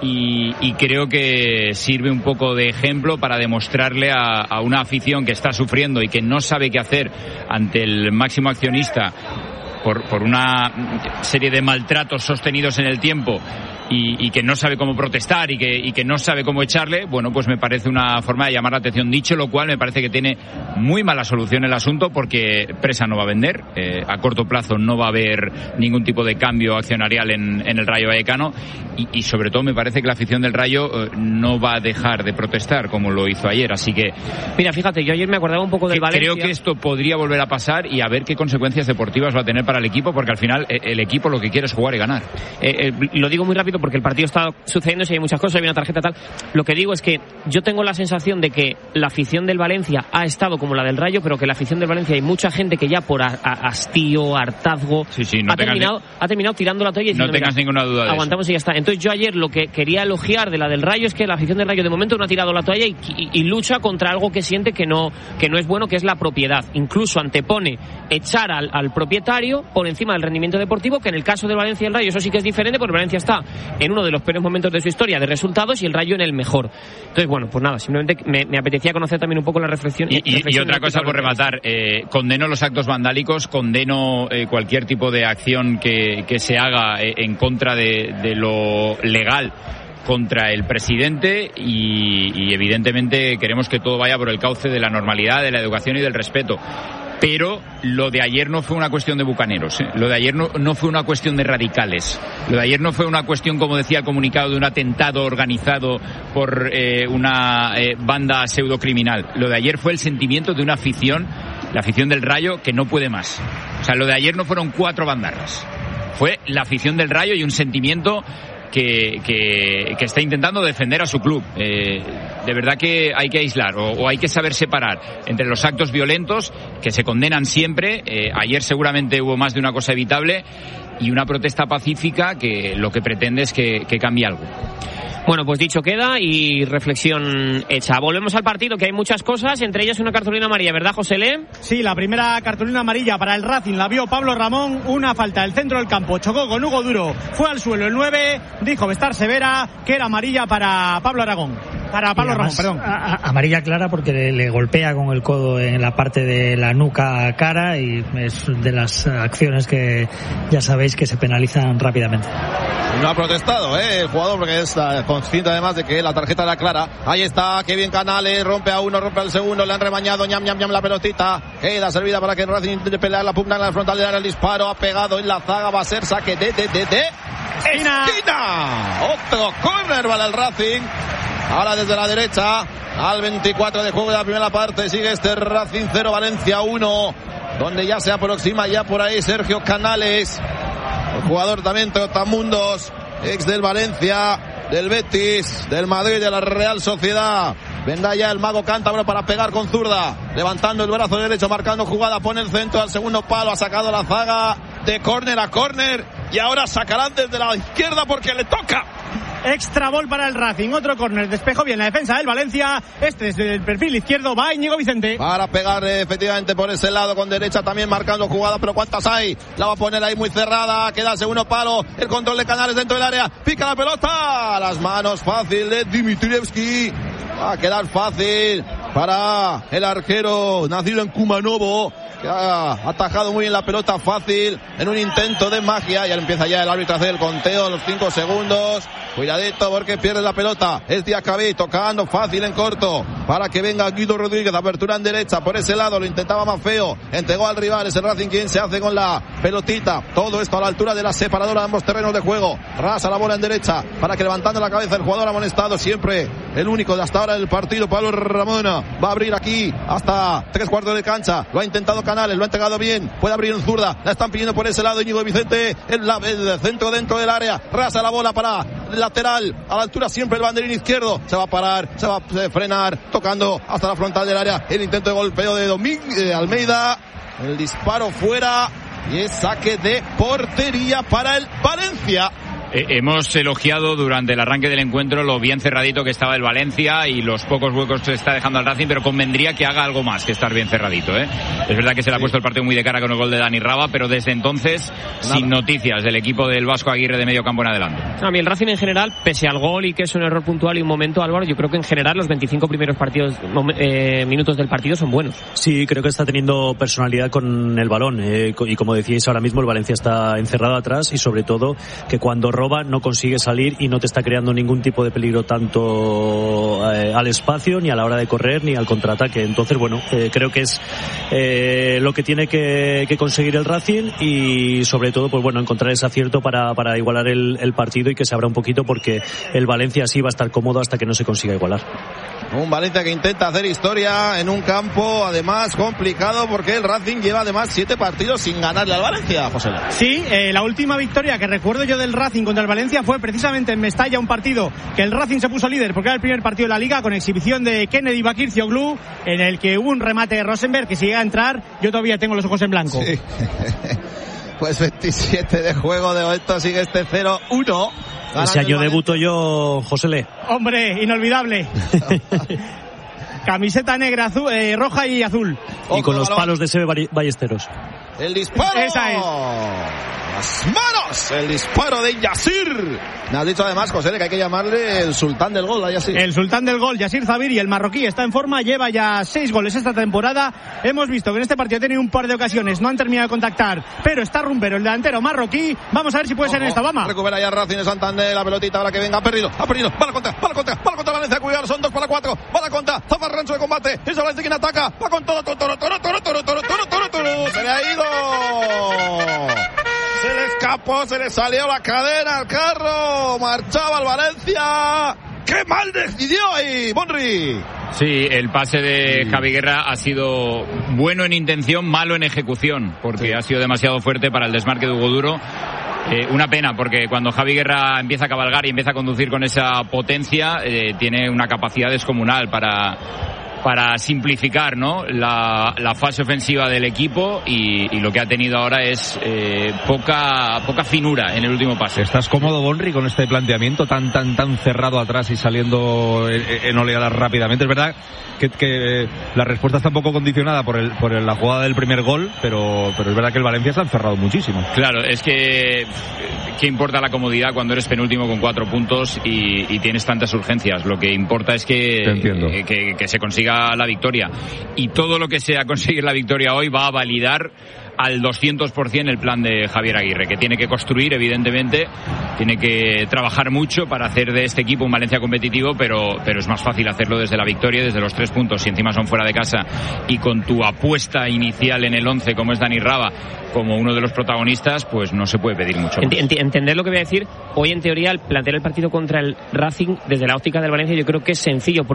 y, y creo que sirve un poco de ejemplo para demostrarle a, a una afición que está sufriendo y que no sabe qué hacer ante el máximo accionista Por, por una serie de maltratos sostenidos en el tiempo, y, y que no sabe cómo protestar y que, y que no sabe cómo echarle. Bueno, pues me parece una forma de llamar la atención. Dicho lo cual, me parece que tiene muy mala solución el asunto, porque Presa no va a vender, eh, a corto plazo no va a haber ningún tipo de cambio accionarial en, en el Rayo Vallecano, y, y sobre todo me parece que la afición del Rayo eh, no va a dejar de protestar como lo hizo ayer. Así que, mira, fíjate, yo ayer me acordaba un poco del Valencia. Creo que esto podría volver a pasar, y a ver qué consecuencias deportivas va a tener para el equipo, porque al final eh, el equipo lo que quiere es jugar y ganar. Eh, eh, lo digo muy rápido porque el partido está sucediendo y hay muchas cosas, hay una tarjeta tal. Lo que digo es que yo tengo la sensación de que la afición del Valencia ha estado como la del Rayo, pero que la afición del Valencia hay mucha gente que ya por a, a, hastío, hartazgo, sí, sí, no ha, terminado, ni... ha terminado tirando la toalla y diciendo, no tengas ninguna duda de aguantamos eso. Y ya está. Entonces yo ayer lo que quería elogiar de la del Rayo es que la afición del Rayo de momento no ha tirado la toalla y, y, y lucha contra algo que siente que no, que no es bueno, que es la propiedad. Incluso antepone echar al, al propietario por encima del rendimiento deportivo, que en el caso del Valencia y el Rayo eso sí que es diferente, porque el Valencia está en uno de los peores momentos de su historia de resultados y el Rayo en el mejor. Entonces, bueno, pues nada, simplemente me, me apetecía conocer también un poco la reflexión. Y, y, reflexión y otra cosa por rematar, eh, condeno los actos vandálicos, condeno eh, cualquier tipo de acción que, que se haga eh, en contra de, de lo legal contra el presidente, y, y evidentemente queremos que todo vaya por el cauce de la normalidad, de la educación y del respeto. Pero lo de ayer no fue una cuestión de bucaneros, ¿eh? Lo de ayer no, no fue una cuestión de radicales. Lo de ayer no fue una cuestión, como decía el comunicado, de un atentado organizado por eh, una eh, banda pseudocriminal. Lo de ayer fue el sentimiento de una afición, la afición del Rayo, que no puede más. O sea, lo de ayer no fueron cuatro bandarras. Fue la afición del Rayo y un sentimiento Que, que, que está intentando defender a su club. Eh, de verdad que hay que aislar o, o hay que saber separar entre los actos violentos, que se condenan siempre. Eh, ayer seguramente hubo más de una cosa evitable, y una protesta pacífica que lo que pretende es que, que cambie algo. Bueno, pues dicho queda y reflexión hecha. Volvemos al partido, que hay muchas cosas, entre ellas una cartulina amarilla, ¿verdad, José Le? Sí, la primera cartulina amarilla para el Racing la vio Pablo Ramón, una falta del centro del campo, chocó con Hugo Duro, fue al suelo el nueve, dijo Bestar Severa que era amarilla para Pablo Aragón. Para Pablo Ramón, perdón. A, a, amarilla clara porque le, le golpea con el codo en la parte de la nuca cara, y es de las acciones que ya sabéis que se penalizan rápidamente. No ha protestado, ¿eh? El jugador, porque es consciente además de que la tarjeta era clara. Ahí está, qué bien Canales, rompe a uno, rompe al segundo, le han rebañado, ñam, ñam, ñam, la pelotita. Queda servida para que el Racing intente pelear la pugna en la frontal, le dan el disparo, ha pegado en la zaga, va a ser saque de, de, de, de... ¡Esquina! ¡Esquina! Otro córner para el Racing. Ahora desde la derecha, al veinticuatro de juego de la primera parte, sigue este Racing cero, Valencia uno, donde ya se aproxima ya por ahí Sergio Canales. El jugador también Trotamundos, ex del Valencia, del Betis, del Madrid, de la Real Sociedad. Vendrá ya el mago cántabro para pegar con zurda, levantando el brazo derecho, marcando jugada, pone el centro al segundo palo, ha sacado la zaga de córner a córner y ahora sacarán desde la izquierda porque le toca. Extra ball para el Racing, otro córner, despejó bien la defensa del Valencia, este desde el perfil izquierdo va Íñigo Vicente. Para pegar efectivamente por ese lado, con derecha también marcando jugada, pero ¿cuántas hay? La va a poner ahí muy cerrada, queda el segundo palo, el control de Canales dentro del área, pica la pelota, las manos fácil de Dimitrievski, va a quedar fácil para el arquero nacido en Kumanovo, que ha atajado muy bien la pelota fácil en un intento de magia. Ya empieza ya el árbitro a hacer el conteo, los cinco segundos. Cuidadito porque pierde la pelota. Es Diacabí tocando fácil en corto para que venga Guido Rodríguez. Apertura en derecha por ese lado, lo intentaba más feo. Entregó al rival, es el Racing quien se hace con la pelotita. Todo esto a la altura de la separadora de ambos terrenos de juego. Rasa la bola en derecha para que levantando la cabeza el jugador amonestado, siempre el único de hasta ahora del partido, Pablo Ramona. Va a abrir aquí hasta tres cuartos de cancha. Lo ha intentado Canales, lo ha entregado bien. Puede abrir en zurda. La están pidiendo por ese lado Íñigo Vicente. El, el centro dentro del área. Rasa la bola para lateral. A la altura siempre el banderín izquierdo. Se va a parar, se va a frenar. Tocando hasta la frontal del área. El intento de golpeo de Domínguez de Almeida. El disparo fuera. Y es saque de portería para el Valencia. Eh, hemos elogiado durante el arranque del encuentro lo bien cerradito que estaba el Valencia y los pocos huecos que está dejando al Racing, pero convendría que haga algo más que estar bien cerradito, ¿eh? Es verdad que se le ha puesto el partido muy de cara con el gol de Dani Raba, pero desde entonces Nada. sin noticias del equipo del Vasco Aguirre de medio campo en adelante. A mí el Racing en general, pese al gol y que es un error puntual y un momento, Álvaro, yo creo que en general los veinticinco primeros partidos eh, minutos del partido son buenos. Sí, creo que está teniendo personalidad con el balón eh, y como decíais ahora mismo, el Valencia está encerrado atrás y sobre todo que cuando roba no consigue salir y no te está creando ningún tipo de peligro tanto eh, al espacio, ni a la hora de correr, ni al contraataque. Entonces, bueno, eh, creo que es eh, lo que tiene que, que conseguir el Racing y sobre todo, pues bueno, encontrar ese acierto para, para igualar el, el partido y que se abra un poquito porque el Valencia sí va a estar cómodo hasta que no se consiga igualar. Un Valencia que intenta hacer historia en un campo además complicado porque el Racing lleva además siete partidos sin ganarle al Valencia, José. Sí, eh, la última victoria que recuerdo yo del Racing contra el Valencia fue precisamente en Mestalla, un partido que el Racing se puso líder porque era el primer partido de la Liga con exhibición de Kennedy Bakircioglu, en el que hubo un remate de Rosenberg que si llega a entrar yo todavía tengo los ojos en blanco. Sí. Pues veintisiete de juego, de momento sigue este cero uno. Ese año debuto yo, José Le. Hombre, inolvidable. Camiseta negra, azul, eh, roja y azul. Y con los palos de Sebe Ballesteros. El disparo. Esa es. Las manos. El disparo de Yasir. Me has dicho además, José, que hay que llamarle el sultán del gol a Yasir. El sultán del gol, Yasir Zabiri, el marroquí, está en forma, lleva ya seis goles esta temporada. Hemos visto que en este partido ha tenido un par de ocasiones, no han terminado de contactar, pero está rumbero el delantero marroquí. Vamos a ver si puede ser en esta, vamos. Recupera ya Racing de Santander, la pelotita ahora que venga, ha perdido, ha perdido, va a la contra, va a la contra, va a la contra Valencia, cuidado, son dos para cuatro, va a la contra, Zafar Rancho de combate, es Valencia quien ataca, va con todo, toro, toro, toro, toro, toro, toro, toro, toro, toro, se le ha ido. Se le escapó, se le salió la cadena al carro, marchaba el Valencia. ¡Qué mal decidió ahí, Bonri! Sí, el pase de sí. Javi Guerra ha sido bueno en intención, malo en ejecución, porque sí. ha sido demasiado fuerte para el desmarque de Hugo Duro. Eh, una pena, porque cuando Javi Guerra empieza a cabalgar y empieza a conducir con esa potencia, eh, tiene una capacidad descomunal para... para simplificar, ¿no?, la, la fase ofensiva del equipo y, y lo que ha tenido ahora es eh, poca poca finura en el último pase. ¿Estás cómodo, Bonri, con este planteamiento tan tan tan cerrado atrás y saliendo en, en oleadas rápidamente? Es verdad que, que la respuesta está un poco condicionada por el por la jugada del primer gol, pero pero es verdad que el Valencia se ha encerrado muchísimo. Claro, es que ¿qué importa la comodidad cuando eres penúltimo con cuatro puntos y, y tienes tantas urgencias? Lo que importa es que, eh, que, que se consiga la victoria, y todo lo que sea conseguir la victoria hoy va a validar al doscientos por ciento el plan de Javier Aguirre, que tiene que construir, evidentemente, tiene que trabajar mucho para hacer de este equipo un Valencia competitivo, pero, pero es más fácil hacerlo desde la victoria, desde los tres puntos, si encima son fuera de casa, y con tu apuesta inicial en el once, como es Dani Raba, como uno de los protagonistas, pues no se puede pedir mucho más. Ent- entender lo que voy a decir, hoy en teoría el plantear el partido contra el Racing desde la óptica del Valencia yo creo que es sencillo, porque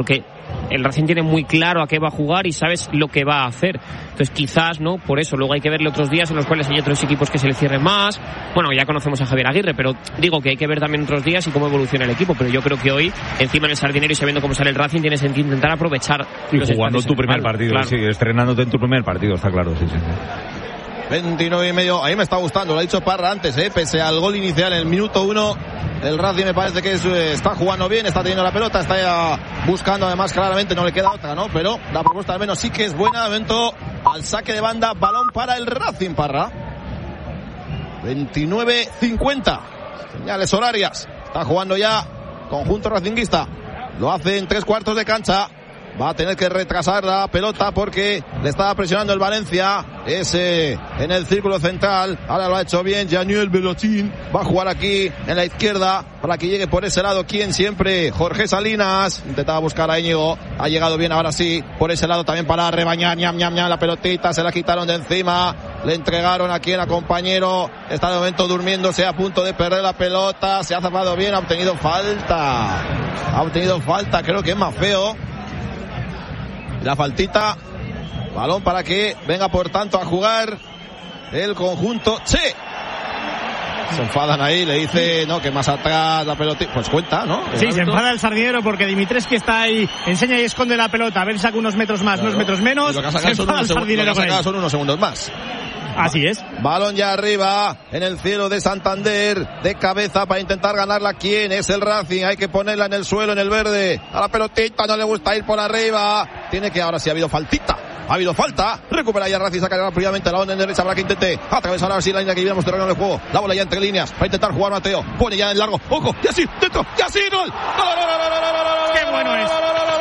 el Racing tiene muy claro a qué va a jugar y sabes lo que va a hacer. Entonces quizás, ¿no? Por eso, luego hay que verle otros días en los cuales hay otros equipos que se le cierren más. Bueno, ya conocemos a Javier Aguirre, pero digo que hay que ver también otros días y cómo evoluciona el equipo. Pero yo creo que hoy, encima en el Sardinero y sabiendo cómo sale el Racing, tienes que intentar aprovechar. Y jugando tu primer partido, claro. Sí, estrenándote en tu primer partido, está claro, sí, sí. veintinueve y medio, ahí me está gustando, lo ha dicho Parra antes, ¿eh? Pese al gol inicial en el minuto uno, el Racing me parece que es, está jugando bien, está teniendo la pelota, está ya buscando, además claramente no le queda otra, ¿no? Pero la propuesta al menos sí que es buena. De momento al saque de banda, balón para el Racing, Parra. veintinueve cincuenta, señales horarias, está jugando ya conjunto racinguista, lo hace en tres cuartos de cancha. Va a tener que retrasar la pelota porque le estaba presionando el Valencia. Ese en el círculo central. Ahora lo ha hecho bien Janiel Velotín. Va a jugar aquí en la izquierda para que llegue por ese lado. ¿Quién siempre? Jorge Salinas. Intentaba buscar a Íñigo. Ha llegado bien ahora sí. Por ese lado también para rebañar. Ñam, ñam, ñam. La pelotita se la quitaron de encima. Le entregaron aquí a compañero. Está de momento durmiéndose, a punto de perder la pelota. Se ha zapado bien. Ha obtenido falta. Ha obtenido falta. Creo que es más feo. La faltita, balón para que venga por tanto a jugar el conjunto. ¡Sí! Se enfadan ahí, le dice, no, que más atrás la pelota, pues cuenta, ¿no? Sí, se enfada el Sardinero porque Dimitrescu está ahí, enseña y esconde la pelota, a ver si saca unos metros más, claro, unos metros menos. Y lo que ha sacado, son unos, segu- lo que ha sacado son unos segundos más. Así es. Balón ya arriba en el cielo de Santander, de cabeza para intentar ganarla. ¿Quién es el Racing? Hay que ponerla en el suelo, en el verde. A la pelotita no le gusta ir por arriba. Tiene que, ahora sí ha habido faltita. Ha habido falta. Recupera ya Racing, saca rápidamente la onda en derecha para que intente atravesar ahora sí la línea que viéramos terreno de juego. La bola ya entre líneas. Va a intentar jugar Mateo. Pone ya en largo. Ojo, y así, dentro, y así, gol. ¡Qué bueno es!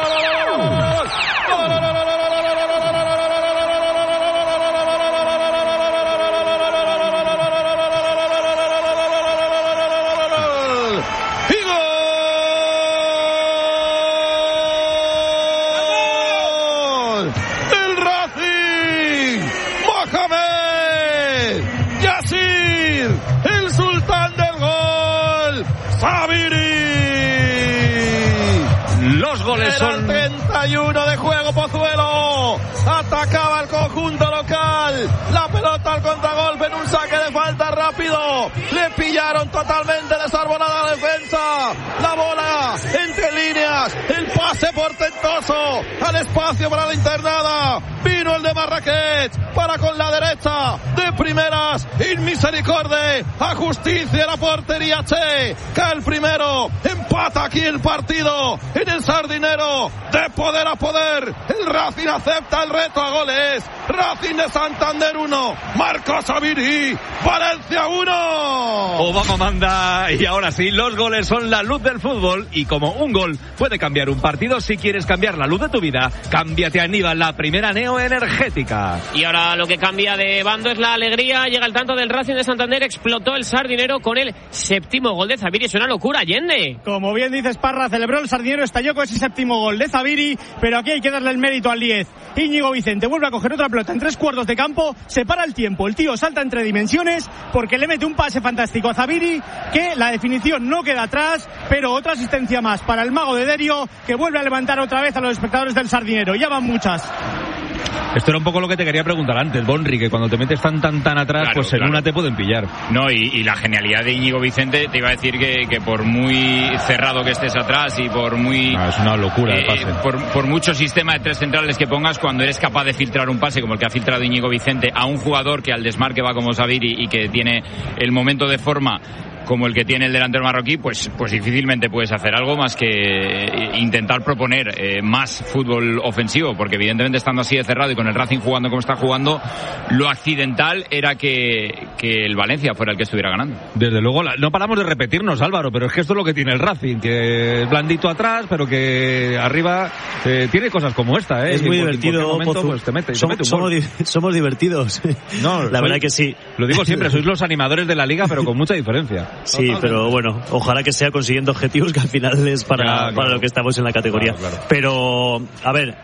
Son treinta y uno de juego, Pozuelo atacaba el conjunto local, la pelota al contragolpe en un saque de falta rápido, le pillaron totalmente desarbolada la defensa, la bola entre líneas, el pase portentoso al espacio para la internada, vino el de Marrakech para con la derecha de primeras, inmisericordia, a justicia la portería, Che, cae el primero, empata aquí el partido en el Sardinero, de poder a poder, el Racing acepta el reto a goles, Racing de Santander uno, Marcos Aviri, Valencia uno. Obama manda, y ahora sí, los goles son la luz del fútbol, y como un gol puede cambiar un partido, si quieres cambiar la luz de tu vida, cámbiate a Niva, la primera neoenergética. Y ahora lo que cambia de bando es la alegría, llega el tanto del Racing de Santander, explotó el Sardinero con el séptimo gol de Zaviri, es una locura, Allende. Como bien dices, Parra, celebró el Sardinero, estalló con ese séptimo gol de Zaviri, pero aquí hay que darle el mérito al diez. Íñigo Vicente vuelve a coger otra pelota en tres cuartos de campo, se para el tiempo, el tío salta entre dimensiones porque le mete un pase fantástico a Zaviri, que la definición no queda atrás, pero otra asistencia más para el mago de Derio, que vuelve a levantar otra vez a los espectadores del Sardinero, ya van muchas. Esto era un poco lo que te quería preguntar antes, Bonri, que cuando te metes tan tan tan atrás, claro, pues en claro. una te pueden pillar. No, y, y la genialidad de Íñigo Vicente, te iba a decir que, que por muy cerrado que estés atrás y por muy... No, es una locura el pase. Eh, por, por mucho sistema de tres centrales que pongas, cuando eres capaz de filtrar un pase como el que ha filtrado Íñigo Vicente a un jugador que al desmarque va como Zaviri y que tiene el momento de forma como el que tiene el delantero marroquí, pues pues difícilmente puedes hacer algo más que intentar proponer eh, más fútbol ofensivo, porque evidentemente estando así de cerrado y con el Racing jugando como está jugando, lo accidental era que, que el Valencia fuera el que estuviera ganando. Desde luego, no paramos de repetirnos, Álvaro, pero es que esto es lo que tiene el Racing, que es blandito atrás, pero que arriba eh, tiene cosas como esta, ¿eh? Es muy divertido, momento, pues, te mete, somos, te mete somos, di- somos divertidos. No, la soy, verdad que sí. Lo digo siempre, sois los animadores de la liga, pero con mucha diferencia. Sí, totalmente. Pero bueno, ojalá que sea consiguiendo objetivos que al final es para, ya, claro. para lo que estamos en la categoría. Claro, claro. Pero, a ver,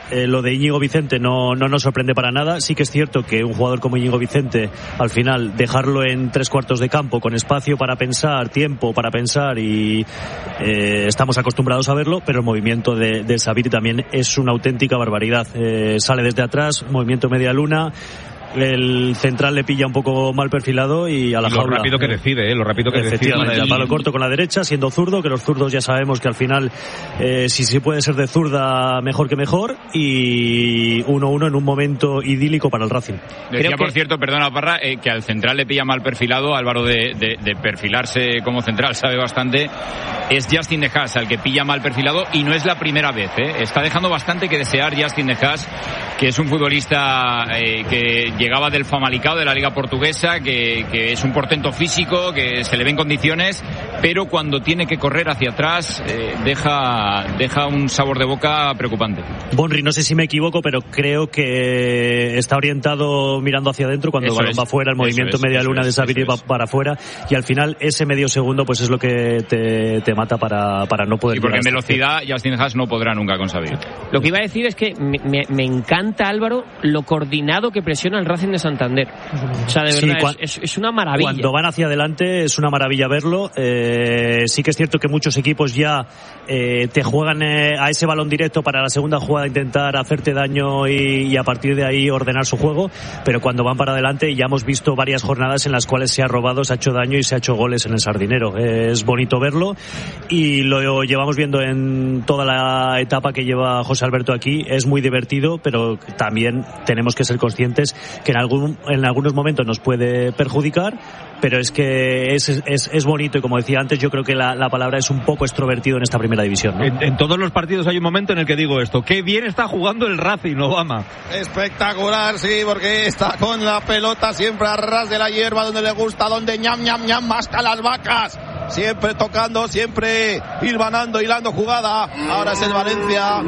eh, lo de Íñigo Vicente no, no nos sorprende para nada. Sí que es cierto que un jugador como Íñigo Vicente, al final, dejarlo en tres cuartos de campo, con espacio para pensar, tiempo para pensar, y eh, estamos acostumbrados a verlo, pero el movimiento de, de Sabiri también es una auténtica barbaridad. Eh, sale desde atrás, movimiento media luna, el central le pilla un poco mal perfilado y a la y lo jaula. Lo rápido que decide, ¿eh? Lo rápido que decide. A palo corto con la derecha, siendo zurdo, que los zurdos ya sabemos que al final, eh, si se puede ser de zurda, mejor que mejor, y uno uno en un momento idílico para el Racing. Decía, por cierto, perdona Parra, eh, que al central le pilla mal perfilado. Álvaro de, de, de perfilarse como central sabe bastante. Es Justin De Haas al que pilla mal perfilado, y no es la primera vez, ¿eh? Está dejando bastante que desear Justin De Haas, que es un futbolista eh, que llegaba del Famalicão, de la Liga Portuguesa, que, que es un portento físico, que se le ve en condiciones, pero cuando tiene que correr hacia atrás eh, deja, deja un sabor de boca preocupante. Bonri, no sé si me equivoco, pero creo que está orientado mirando hacia adentro cuando Eso el balón es, va afuera, el movimiento es, media luna es, de Sabiri va para afuera, y al final ese medio segundo pues es lo que te, te mata para, para no poder... Y porque en llegar hasta velocidad Justin Haas no podrá nunca con Sabiri. Lo que iba a decir es que me, me, me encanta, Álvaro, lo coordinado que presiona el Racing de Santander. O sea, de verdad, sí, cuan, es, es una maravilla. Cuando van hacia adelante es una maravilla verlo. Eh, sí que es cierto que muchos equipos ya eh, te juegan eh, a ese balón directo para la segunda jugada intentar hacerte daño y, y a partir de ahí ordenar su juego, pero cuando van para adelante ya hemos visto varias jornadas en las cuales se ha robado, se ha hecho daño y se ha hecho goles en el Sardinero. Eh, es bonito verlo y lo llevamos viendo en toda la etapa que lleva José Alberto aquí. Es muy divertido, pero también tenemos que ser conscientes que en algún en algunos momentos nos puede perjudicar, pero es que es, es, es bonito, y como decía antes, yo creo que la, la palabra es un poco extrovertido en esta primera división, ¿no? En, en todos los partidos hay un momento en el que digo esto: qué bien está jugando el Racing, Obama. Espectacular, sí, porque está con la pelota siempre a ras de la hierba, donde le gusta, donde ñam, ñam, ñam, masca las vacas. Siempre tocando, siempre hilvanando, hilando jugada. Ahora es el Valencia.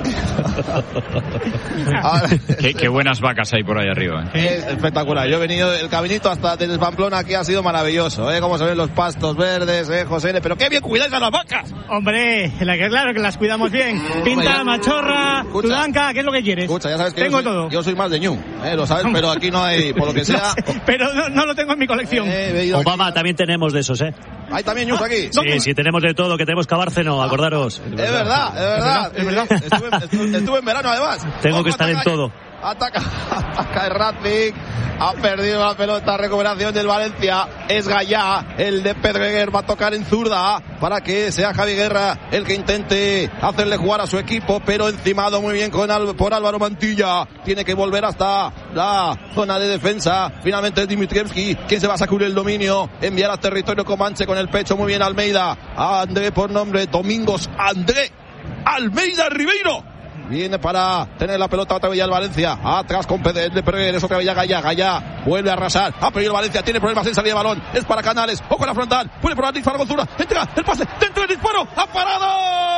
Ahora... qué, qué buenas vacas hay por ahí arriba. ¿eh? Es espectacular. Yo he venido, el caminito hasta desde Pamplona aquí ha sido maravilloso, ¿eh? Cómo se ven los pastos verdes, ¿eh, José? Pero qué bien cuidáis a las vacas. Hombre, la que, claro que las cuidamos bien. Pinta, machorra, tudanca, ¿qué es lo que quieres? Escucha, ya sabes que tengo yo soy, todo. Yo soy más de ñu, ¿eh? Lo sabes, pero aquí no hay, por lo que sea. No sé, pero no, no lo tengo en mi colección. Eh, Obama, aquí. También tenemos de esos, ¿eh? Hay también ñus aquí. Sí, sí, tenemos de todo, que tenemos Cabárceno, acordaros. Es verdad, es verdad. Es verdad. Estuve, estuve, estuve en verano además. Tengo Ojo, que estar ataca, en todo. Ataca, ataca el Racing. Ha perdido la pelota, recuperación del Valencia. Es Gallá, el de Pedreguer, va a tocar en zurda para que sea Javi Guerra el que intente hacerle jugar a su equipo, pero encimado muy bien con Al, por Álvaro Mantilla. Tiene que volver hasta la zona de defensa. Finalmente es Dimitrievski quien se va a sacudir el dominio, enviar a territorio Comanche con el pecho. Muy bien Almeida, a André por nombre, Domingos André Almeida Ribeiro. Viene para tener la pelota otra vez ya el Valencia. Atrás con Pedro de Peregueres, otra vez ya Gallá. Gallá vuelve a arrasar. Ha perdido el Valencia. Tiene problemas en salida de balón. Es para Canales. Ojo en la frontal. Puede probar disparo con zurda. Entra el pase. Dentro del disparo. ¡Ha parado!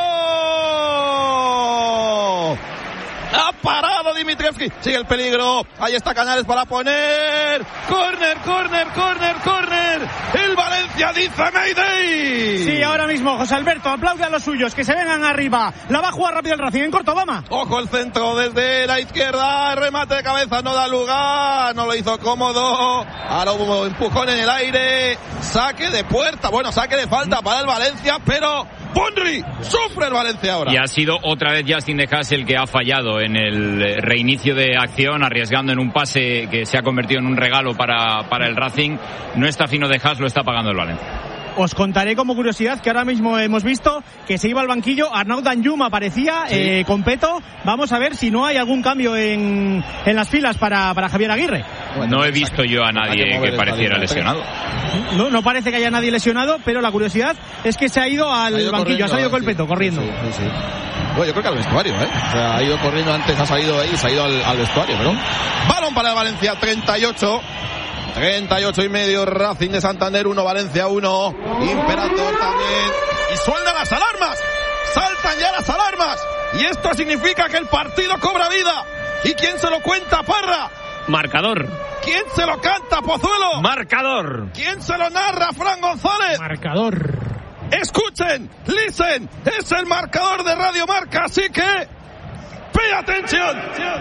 Ha parado Dimitrievski. Sigue el peligro. Ahí está Canales para poner. Corner, corner, corner, corner. El Valencia dice Mayday. Sí, ahora mismo José Alberto aplaude a los suyos que se vengan arriba. La va a jugar rápido el Racing en corto, Obama. Ojo el centro desde la izquierda. Remate de cabeza, no da lugar. No lo hizo cómodo. Ahora hubo empujón en el aire. Saque de puerta. Bueno, saque de falta para el Valencia, pero Bonri sufre el Valencia ahora. Y ha sido otra vez Justin De Haas el que ha fallado en el reinicio de acción, arriesgando en un pase que se ha convertido en un regalo para, para el Racing. No está fino De Haas, lo está pagando el Valencia. Os contaré como curiosidad que ahora mismo hemos visto que se iba al banquillo Arnaud Danjuma, aparecía sí. eh, con Peto. Vamos a ver si no hay algún cambio en, en las filas para, para Javier Aguirre. Bueno, no he visto yo a nadie que, que pareciera lesionado. No, no parece que haya nadie lesionado, pero la curiosidad es que se ha ido al ha ido banquillo, ha salido con el Peto, corriendo. Sí, sí, sí. Bueno, yo creo que al vestuario, ¿eh? O sea, ha ido corriendo antes, ha salido ahí, se ha ido al, al vestuario, pero... Balón para el Valencia, treinta y ocho. treinta y ocho y medio, Racing de Santander uno, Valencia uno, Imperator también, y suenan las alarmas, saltan ya las alarmas, y esto significa que el partido cobra vida. ¿Y quién se lo cuenta, Parra? Marcador. ¿Quién se lo canta, Pozuelo? Marcador. ¿Quién se lo narra, Fran González? Marcador. Escuchen, listen, es el marcador de Radio Marca, así que Pay atención.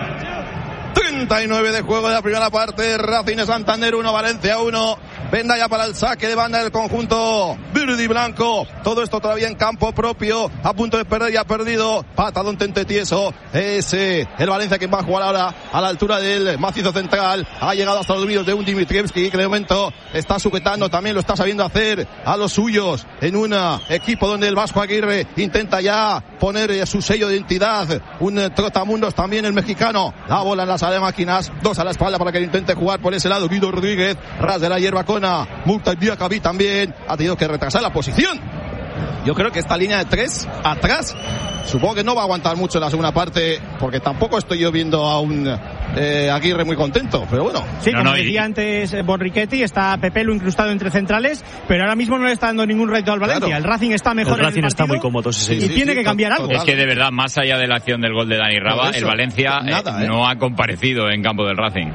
treinta y nueve de juego de la primera parte. Racing de Santander uno, Valencia uno. Venda ya para el saque de banda del conjunto verde y blanco. Todo esto todavía en campo propio. A punto de perder y ha perdido. Patadón tente tieso. Es eh, el Valencia quien va a jugar ahora a la altura del macizo central. Ha llegado hasta los dominios de un Dimitrievski que de momento está sujetando. También lo está sabiendo hacer a los suyos en un equipo donde el Vasco Aguirre intenta ya poner eh, su sello de identidad. Un eh, trotamundos también el mexicano. La bola en la sala de máquinas. Dos a la espalda para que lo intente jugar por ese lado. Guido Rodríguez. Ras de la hierba con Multa Diakabi también ha tenido que retrasar la posición. Yo creo que esta línea de tres atrás supongo que no va a aguantar mucho en la segunda parte, porque tampoco estoy yo viendo a un eh, Aguirre muy contento, pero bueno. Sí, no, como no, decía y... antes eh, Borriquetti, está Pepelu incrustado entre centrales, pero ahora mismo no le está dando ningún reto al Valencia. Claro. El Racing está mejor el Racing en el está muy cómodo, sí, sí, y sí, tiene sí, que cambiar algo. Es que de verdad, más allá de la acción del gol de Dani Raba, el Valencia nada, eh, eh. no ha comparecido en campo del Racing.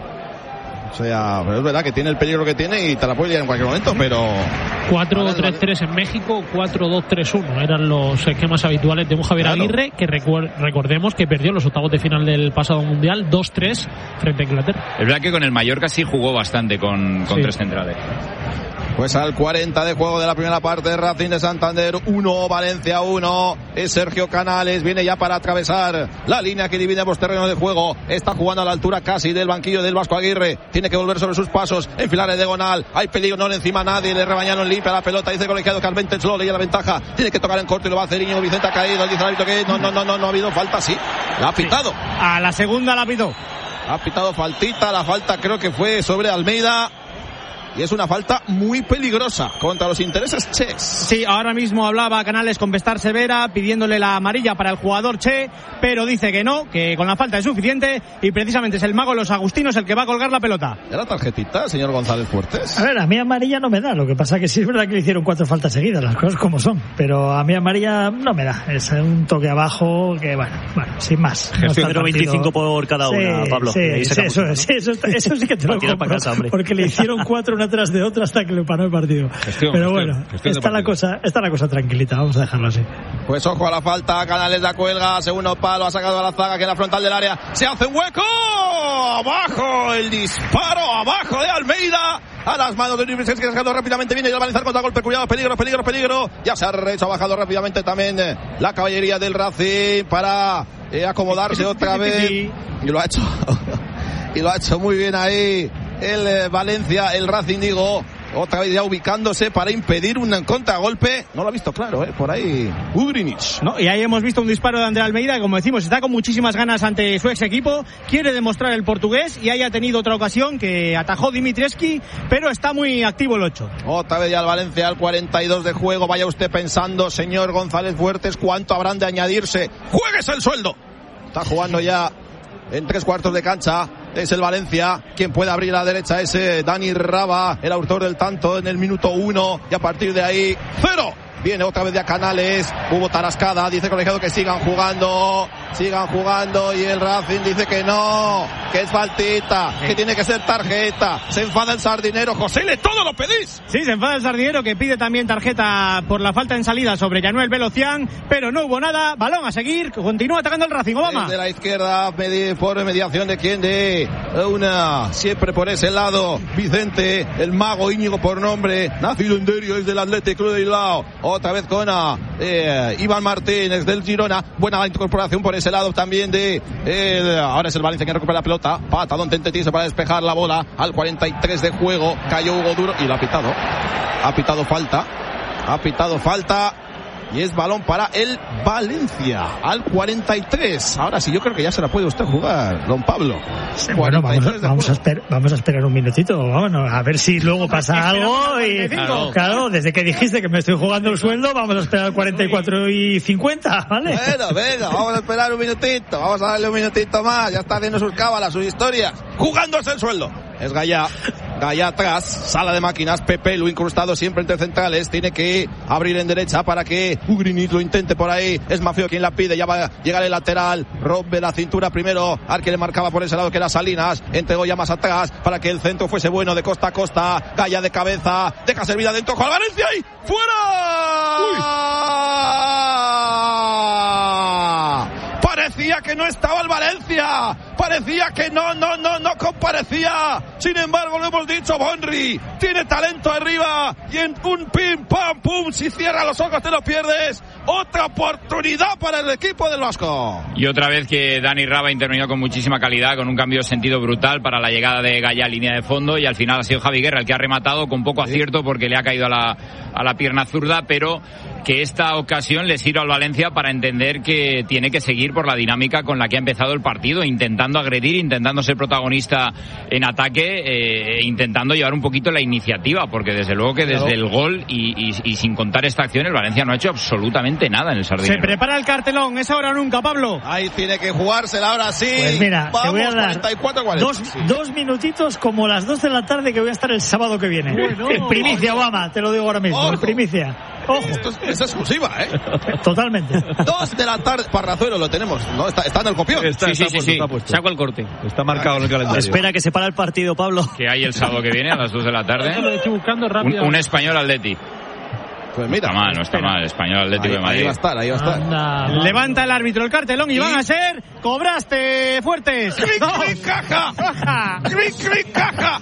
O sea, pero es verdad que tiene el peligro que tiene y te la puede liar en cualquier momento, pero... cuatro tres tres en México, cuatro dos tres uno eran los esquemas habituales de un Javier claro. Aguirre, que recuer- recordemos que perdió los octavos de final del pasado Mundial dos tres frente a Inglaterra. Es verdad que con el Mallorca sí jugó bastante con, con sí. tres centrales. Pues al cuarenta de juego de la primera parte, Racing de Santander uno, Valencia uno. Es Sergio Canales, viene ya para atravesar la línea que divide los terrenos de juego. Está jugando a la altura casi del banquillo del Vasco Aguirre. Tiene que volver sobre sus pasos, enfilar el diagonal. Hay peligro, no le encima a nadie. Le rebañaron limpia la pelota. Dice el colegiado que Alventes lo leía la ventaja. Tiene que tocar en corto y lo va a hacer Íñigo Vicente. Ha caído. Dice el árbitro que no, no, no, no, no ha habido falta. Sí, la ha pitado. Sí. A la segunda la pitó. Ha pitado faltita. La falta creo que fue sobre Almeida. Y es una falta muy peligrosa contra los intereses Che. Sí, ahora mismo hablaba Canales con Bestar Severa pidiéndole la amarilla para el jugador Che, pero dice que no, que con la falta es suficiente y precisamente es el mago de los agustinos el que va a colgar la pelota. ¿Era tarjetita, señor González Fuertes? A ver, a mí amarilla no me da, lo que pasa que sí es verdad que le hicieron cuatro faltas seguidas, las cosas como son, pero a mí amarilla no me da, es un toque abajo que bueno, bueno, sin más. No cero veinticinco por cada una, sí, Pablo. Sí, sí, eso, ¿no? sí, eso, eso sí que te lo compro, casa, porque le hicieron cuatro una tras de otra hasta que le paró el partido. Gestión, pero bueno, gestión, gestión está la cosa, está la cosa tranquilita, vamos a dejarlo así. Pues ojo a la falta, Canales la cuelga, segundo palo, ha sacado a la zaga que en la frontal del área, se hace un hueco, abajo el disparo, abajo de Almeida, a las manos de Luis que ha sacado rápidamente, viene y va a lanzar contra golpe, cuidado, peligro, peligro, peligro, ya se ha recho, ha bajado rápidamente también eh, la caballería del Racing para eh, acomodarse otra vez, y lo ha hecho, y lo ha hecho muy bien ahí el eh, Valencia, el Racing digo, otra vez ya ubicándose para impedir un contragolpe. No lo ha visto claro, ¿eh? Por ahí Ugrinic. No, y ahí hemos visto un disparo de André Almeida, como decimos, está con muchísimas ganas ante su ex equipo, quiere demostrar el portugués y ahí ha tenido otra ocasión que atajó Dimitrievski, pero está muy activo el ocho. Otra vez ya el Valencia al cuarenta y dos de juego. Vaya usted pensando, señor González Fuertes, cuánto habrán de añadirse. ¡Juegues el sueldo! Está jugando ya en tres cuartos de cancha. Es el Valencia quien puede abrir a la derecha, ese Dani Raba, el autor del tanto en el minuto uno, y a partir de ahí cero. Viene otra vez de a Canales, hubo tarascada, dice el colegiado que sigan jugando, sigan jugando, y el Racing dice que no, que es faltita, que tiene que ser tarjeta. Se enfada el Sardinero. José, le todo lo pedís. Sí, se enfada el Sardinero, que pide también tarjeta por la falta en salida sobre Yanuel Velocián, pero no hubo nada, balón a seguir, continúa atacando el Racing. Obama. De la izquierda, medi- por mediación de quién, de una, siempre por ese lado, Vicente, el mago Íñigo por nombre, nacido en Derio, es del Athletic Club de Bilbao. Otra vez con eh, Iván Martínez del Girona. Buena incorporación por ese lado también de eh, ahora es el Valencia que recupera la pelota. Patadón Tentetiso para despejar la bola al cuarenta y tres de juego. Cayó Hugo Duro y lo ha pitado. Ha pitado falta. Ha pitado falta. Y es balón para el Valencia al cuarenta y tres. Ahora sí, yo creo que ya se la puede usted jugar, don Pablo. Sí, bueno, vamos, vamos, a esper, vamos a esperar un minutito. Vámonos, a ver si luego pasa algo. Y, claro, claro, desde que dijiste que me estoy jugando el sueldo, vamos a esperar cuarenta y cuatro y cincuenta, ¿vale? Bueno, venga, vamos a esperar un minutito. Vamos a darle un minutito más. Ya está haciendo sus cábalas, sus historias. Jugándose el sueldo. Es Gallá. Gallá atrás, sala de máquinas, Pepe lo incrustado siempre entre centrales, tiene que abrir en derecha para que Ugrinic lo intente por ahí, es Mafio quien la pide, ya va a llegar el lateral, rompe la cintura primero, al que le marcaba por ese lado que era Salinas, entregó ya más atrás para que el centro fuese bueno de costa a costa, Gallá de cabeza, deja servida dentro, ¡Juan Valencia y fuera! Uy. Para parecía que no estaba el Valencia, parecía que no, no, no, no comparecía. Sin embargo, lo hemos dicho, Bonri tiene talento arriba y en un pim, pam, pum, si cierra los ojos te lo pierdes. Otra oportunidad para el equipo del Vasco. Y otra vez que Dani Raba intervenido con muchísima calidad, con un cambio de sentido brutal para la llegada de Gaya a línea de fondo, y al final ha sido Javi Guerra el que ha rematado con poco acierto porque le ha caído a la, a la pierna zurda, pero que esta ocasión le sirve al Valencia para entender que tiene que seguir por la dinámica con la que ha empezado el partido, intentando agredir, intentando ser protagonista en ataque, eh, intentando llevar un poquito la iniciativa, porque desde luego que desde el gol y, y, y sin contar esta acción el Valencia no ha hecho absolutamente nada en el Sardinero. Se prepara el cartelón, es ahora o nunca, Pablo. Ahí tiene que jugársela ahora sí. Pues mira, vamos, te voy a dar cuarenta y cuatro, cuarenta. Dos, dos minutitos como las dos de la tarde que voy a estar el sábado que viene. Bueno, en primicia, Obama, te lo digo ahora mismo, ojo. en primicia. Ojo. Esto es, es exclusiva, ¿eh? Totalmente. Dos de la tarde. Parrazuelo lo tenemos, ¿no? Está, está en el copión. Está, Sí, está sí, sí, puesto, sí. está puesto. Saco el corte. Está marcado en el calendario. Espera que se para el partido, Pablo. Que hay el sábado que viene a las dos de la tarde. Lo estoy buscando Un, rápido. un español Atleti. Pues No mira. está mal, no está mal. Español Atlético Ahí, de Madrid. ahí va a estar, ahí va a estar. Anda, Levanta el árbitro el cartelón y, Y- van a ser cobraste fuertes. ¡Clic, Dos. clic, caja! Caja. ¡Clic, clic, caja!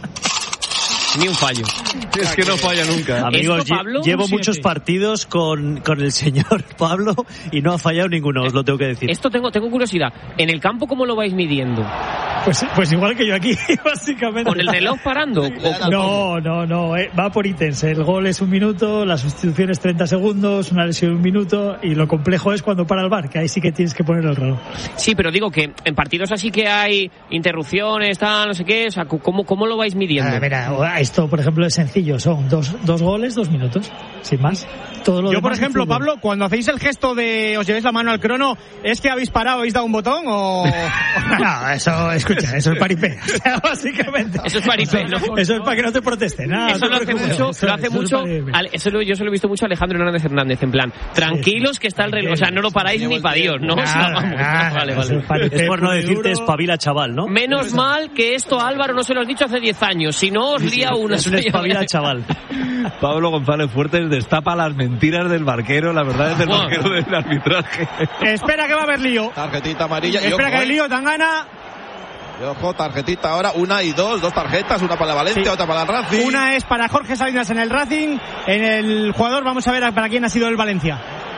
Ni un fallo. Es que no falla nunca. Amigos, Esto, Pablo, lle- llevo un muchos siete. partidos con, con el señor Pablo y no ha fallado ninguno, os lo tengo que decir. Esto tengo, tengo curiosidad. ¿En el campo cómo lo vais midiendo? Pues, pues igual que yo aquí, básicamente. ¿Con el reloj parando? O- No, no, no, eh, va por ítems. El gol es un minuto, la sustitución es treinta segundos, una lesión un minuto, y lo complejo es cuando para el V A R, que ahí sí que tienes que poner el reloj. Sí, pero digo que en partidos así que hay interrupciones, tal, no sé qué, o sea, ¿cómo, cómo lo vais midiendo? Ah, mira, esto, por ejemplo, es sencillo, son dos, dos goles, dos minutos, sin más. Todo lo Yo, por demás es ejemplo, fútbol. Pablo, cuando hacéis el gesto de os llevéis la mano al crono, ¿es que habéis parado, habéis dado un botón o...? No, eso, escucha, eso es paripé. O sea, básicamente. Eso es paripé, ¿no? Eso es para que no te protesten. Nada, Eso no lo te hace preocupes. mucho, Eso- lo hace eso es mucho, paripé. al- eso lo- yo se lo he visto mucho a Alejandro Hernández Hernández, en plan, tranquilos que está el reloj, o sea, no lo paráis ni para Dios, ¿no? O sea, Nada, vamos, nada, vale, eso vale. es paripé Es por no puro y decirte duro. espabila chaval, ¿no? Menos mal que esto a Álvaro no se lo has dicho hace diez años, si no os lía una. Es un espabila chaval. Pablo González Fuertes destapa las mentiras del barquero, la verdad es del Bueno. barquero del arbitraje. Espera que va a haber lío. Tarjetita amarilla. y Espera ojo, que hay eh. lío, Tangana. Y ojo, tarjetita ahora, una y dos, dos tarjetas, una para la Valencia, Sí. otra para el Racing. Una es para Jorge Salinas en el Racing, en el jugador, vamos a ver para quién ha sido el Valencia.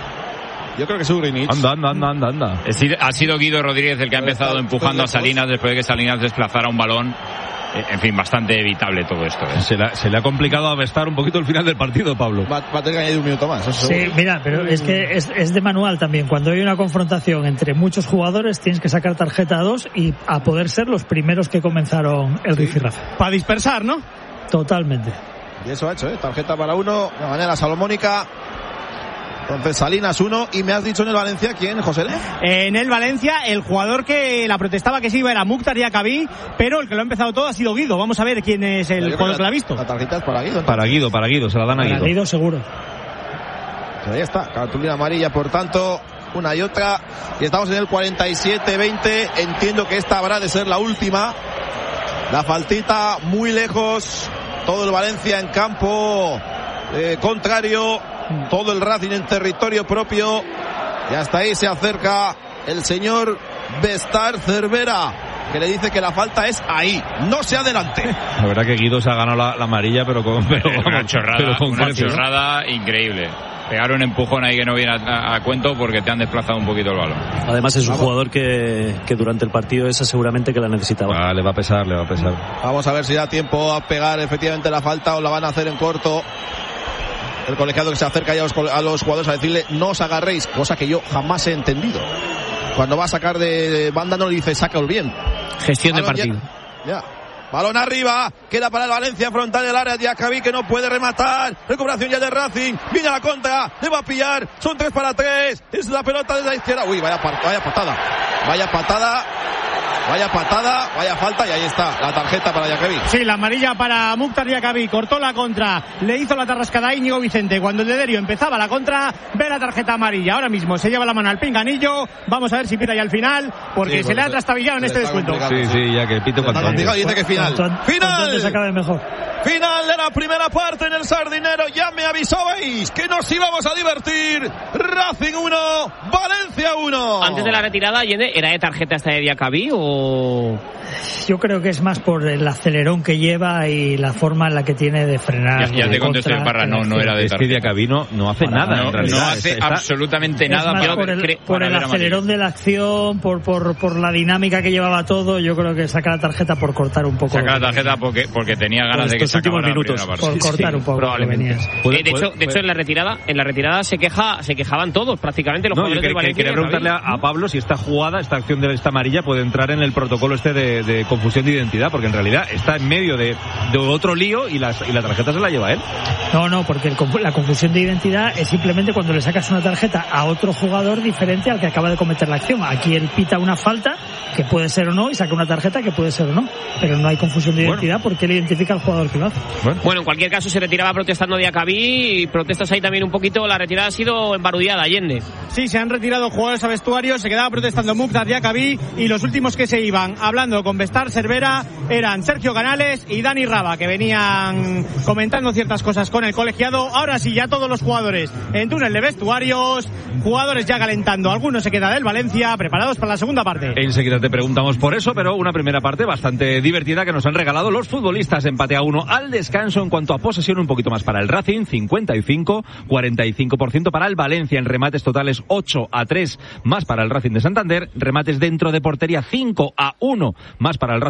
Yo creo que es Ugrinich. Anda, anda, anda, anda, anda. Es decir, ha sido Guido Rodríguez el que ha empezado empujando a Salinas después de que Salinas desplazara un balón. Eh, En fin, bastante evitable todo esto. ¿eh? Se le, ha- se le ha complicado avestar un poquito el final del partido, Pablo. Va, va a tener que añadir un minuto más. Eso Sí, seguro. mira, pero es que es, es de manual también. Cuando hay una confrontación entre muchos jugadores, tienes que sacar tarjeta a dos y a poder ser los primeros que comenzaron el rifirrafe. Para dispersar, ¿no? Totalmente. Y eso ha hecho, ¿eh? Tarjeta para uno, de manera salomónica. Entonces Salinas uno. Y me has dicho en el Valencia, ¿quién, José Le? En el Valencia, el jugador que la protestaba que se iba era Mukhtar Diakabí, pero el que lo ha empezado todo ha sido Guido. Vamos a ver quién es el Yo creo jugador que que la ha visto. La tarjeta es para Guido. ¿no? Para Guido, para Guido, se la dan a Para Guido. Guido seguro. Pues ahí está, cartulina amarilla, por tanto, una y otra. Y estamos en el cuarenta y siete veinte. Entiendo que esta habrá de ser la última. La faltita muy lejos. Todo el Valencia en campo eh, contrario. Todo el Racing en territorio propio. Y hasta ahí se acerca el señor Bestar Cervera, que le dice que la falta es ahí, no se adelante. La verdad que Guido se ha ganado la, la amarilla, pero con, pero, Es una vamos, chorrada, pero con una gracia. chorrada increíble. Pegar un empujón ahí que no viene a, a- a cuento porque te han desplazado un poquito el balón. Además es un jugador que, que durante el partido esa seguramente que la necesitaba. Ah, le va a pesar, le va a pesar. Vamos a ver si da tiempo a pegar efectivamente la falta o la van a hacer en corto. El colegiado que se acerca ya a los, a los jugadores a decirle no os agarréis, cosa que yo jamás he entendido. Cuando va a sacar de banda no le dice sácalo bien. Gestión de Balón partido. Ya, ya. Balón arriba, queda para el Valencia, frontal del área, Diakabí que no puede rematar, recuperación ya de Racing, viene a la contra, le va a pillar, son tres para tres, es la pelota de la izquierda, uy, vaya, vaya patada, vaya patada, vaya patada, vaya falta y ahí está, la tarjeta para Diakabí. Sí, la amarilla para Mukhtar Diakabí, cortó la contra, le hizo la tarrascada a Íñigo Vicente. Cuando el Lederio empezaba la contra, ve la tarjeta amarilla. Ahora mismo se lleva la mano al pinganillo, vamos a ver si pita ya al final, porque Sí, se le ha se- trastabillado en se este le está descuento. complicando. Sí, sí, ya que pito Está cuanto complicado y antes. dice que final. Cuanto- cuanto antes se ¡Final! acabe mejor. Final de la primera parte en el Sardinero. Ya me avisabais que nos íbamos a divertir. Racing uno, Valencia uno. Antes de la retirada, Allende, ¿era de tarjeta esta de Diacabí o...? Yo creo que es más por el acelerón que lleva y la forma en la que tiene de frenar. Ya, ya te contesté, Parra, no, no era de tarjeta. Es que Diacabí no, no hace Para nada, no, en realidad. No hace está, absolutamente nada para, por el, cre- por para el ver acelerón de la acción, por, por, por la dinámica que llevaba todo. Yo creo que saca la tarjeta por cortar un poco. Saca la tarjeta porque, porque tenía ganas de que se acabara minutos, la primera parte. Por cortar sí, un poco. Probablemente. Puede, Eh, de puede, hecho, de hecho en la retirada, en la retirada se queja, se quejaban todos, prácticamente los No, yo jugadores que, del que, Valencia. quería preguntarle a, a Pablo si esta jugada, esta acción de esta amarilla puede entrar en el protocolo este de, de confusión de identidad, porque en realidad está en medio de, de otro lío y, las, y la tarjeta se la lleva él. No, no, porque el, la confusión de identidad es simplemente cuando le sacas una tarjeta a otro jugador diferente al que acaba de cometer la acción. Aquí él pita una falta, que puede ser o no, y saca una tarjeta que puede ser o no. Pero no hay confusión de identidad bueno. porque él identifica al jugador que lo hace. Bueno. bueno, en cualquier caso se retiraba protestando Diacabí y protestas ahí también un poquito. La retirada ha sido embarullada, Allende. Sí, se han retirado jugadores a vestuario, se quedaba protestando Mukhtar Diacabí y los últimos que se iban hablando con Vestar Cervera eran Sergio Canales y Dani Raba, que venían comentando ciertas cosas con el colegiado. Ahora sí, ya todos los jugadores en túnel de vestuarios, jugadores ya calentando. Algunos se quedan del Valencia, preparados para la segunda parte. Enseguida te preguntamos por eso, pero una primera parte bastante divertida que nos han regalado los futbolistas. Empate a uno al descanso. En cuanto a posesión, un poquito más para el Racing, cincuenta y cinco, cuarenta y cinco por ciento para el Valencia. En remates totales, ocho a tres más para el Racing de Santander. Remates dentro de portería, cinco a uno más para el Racing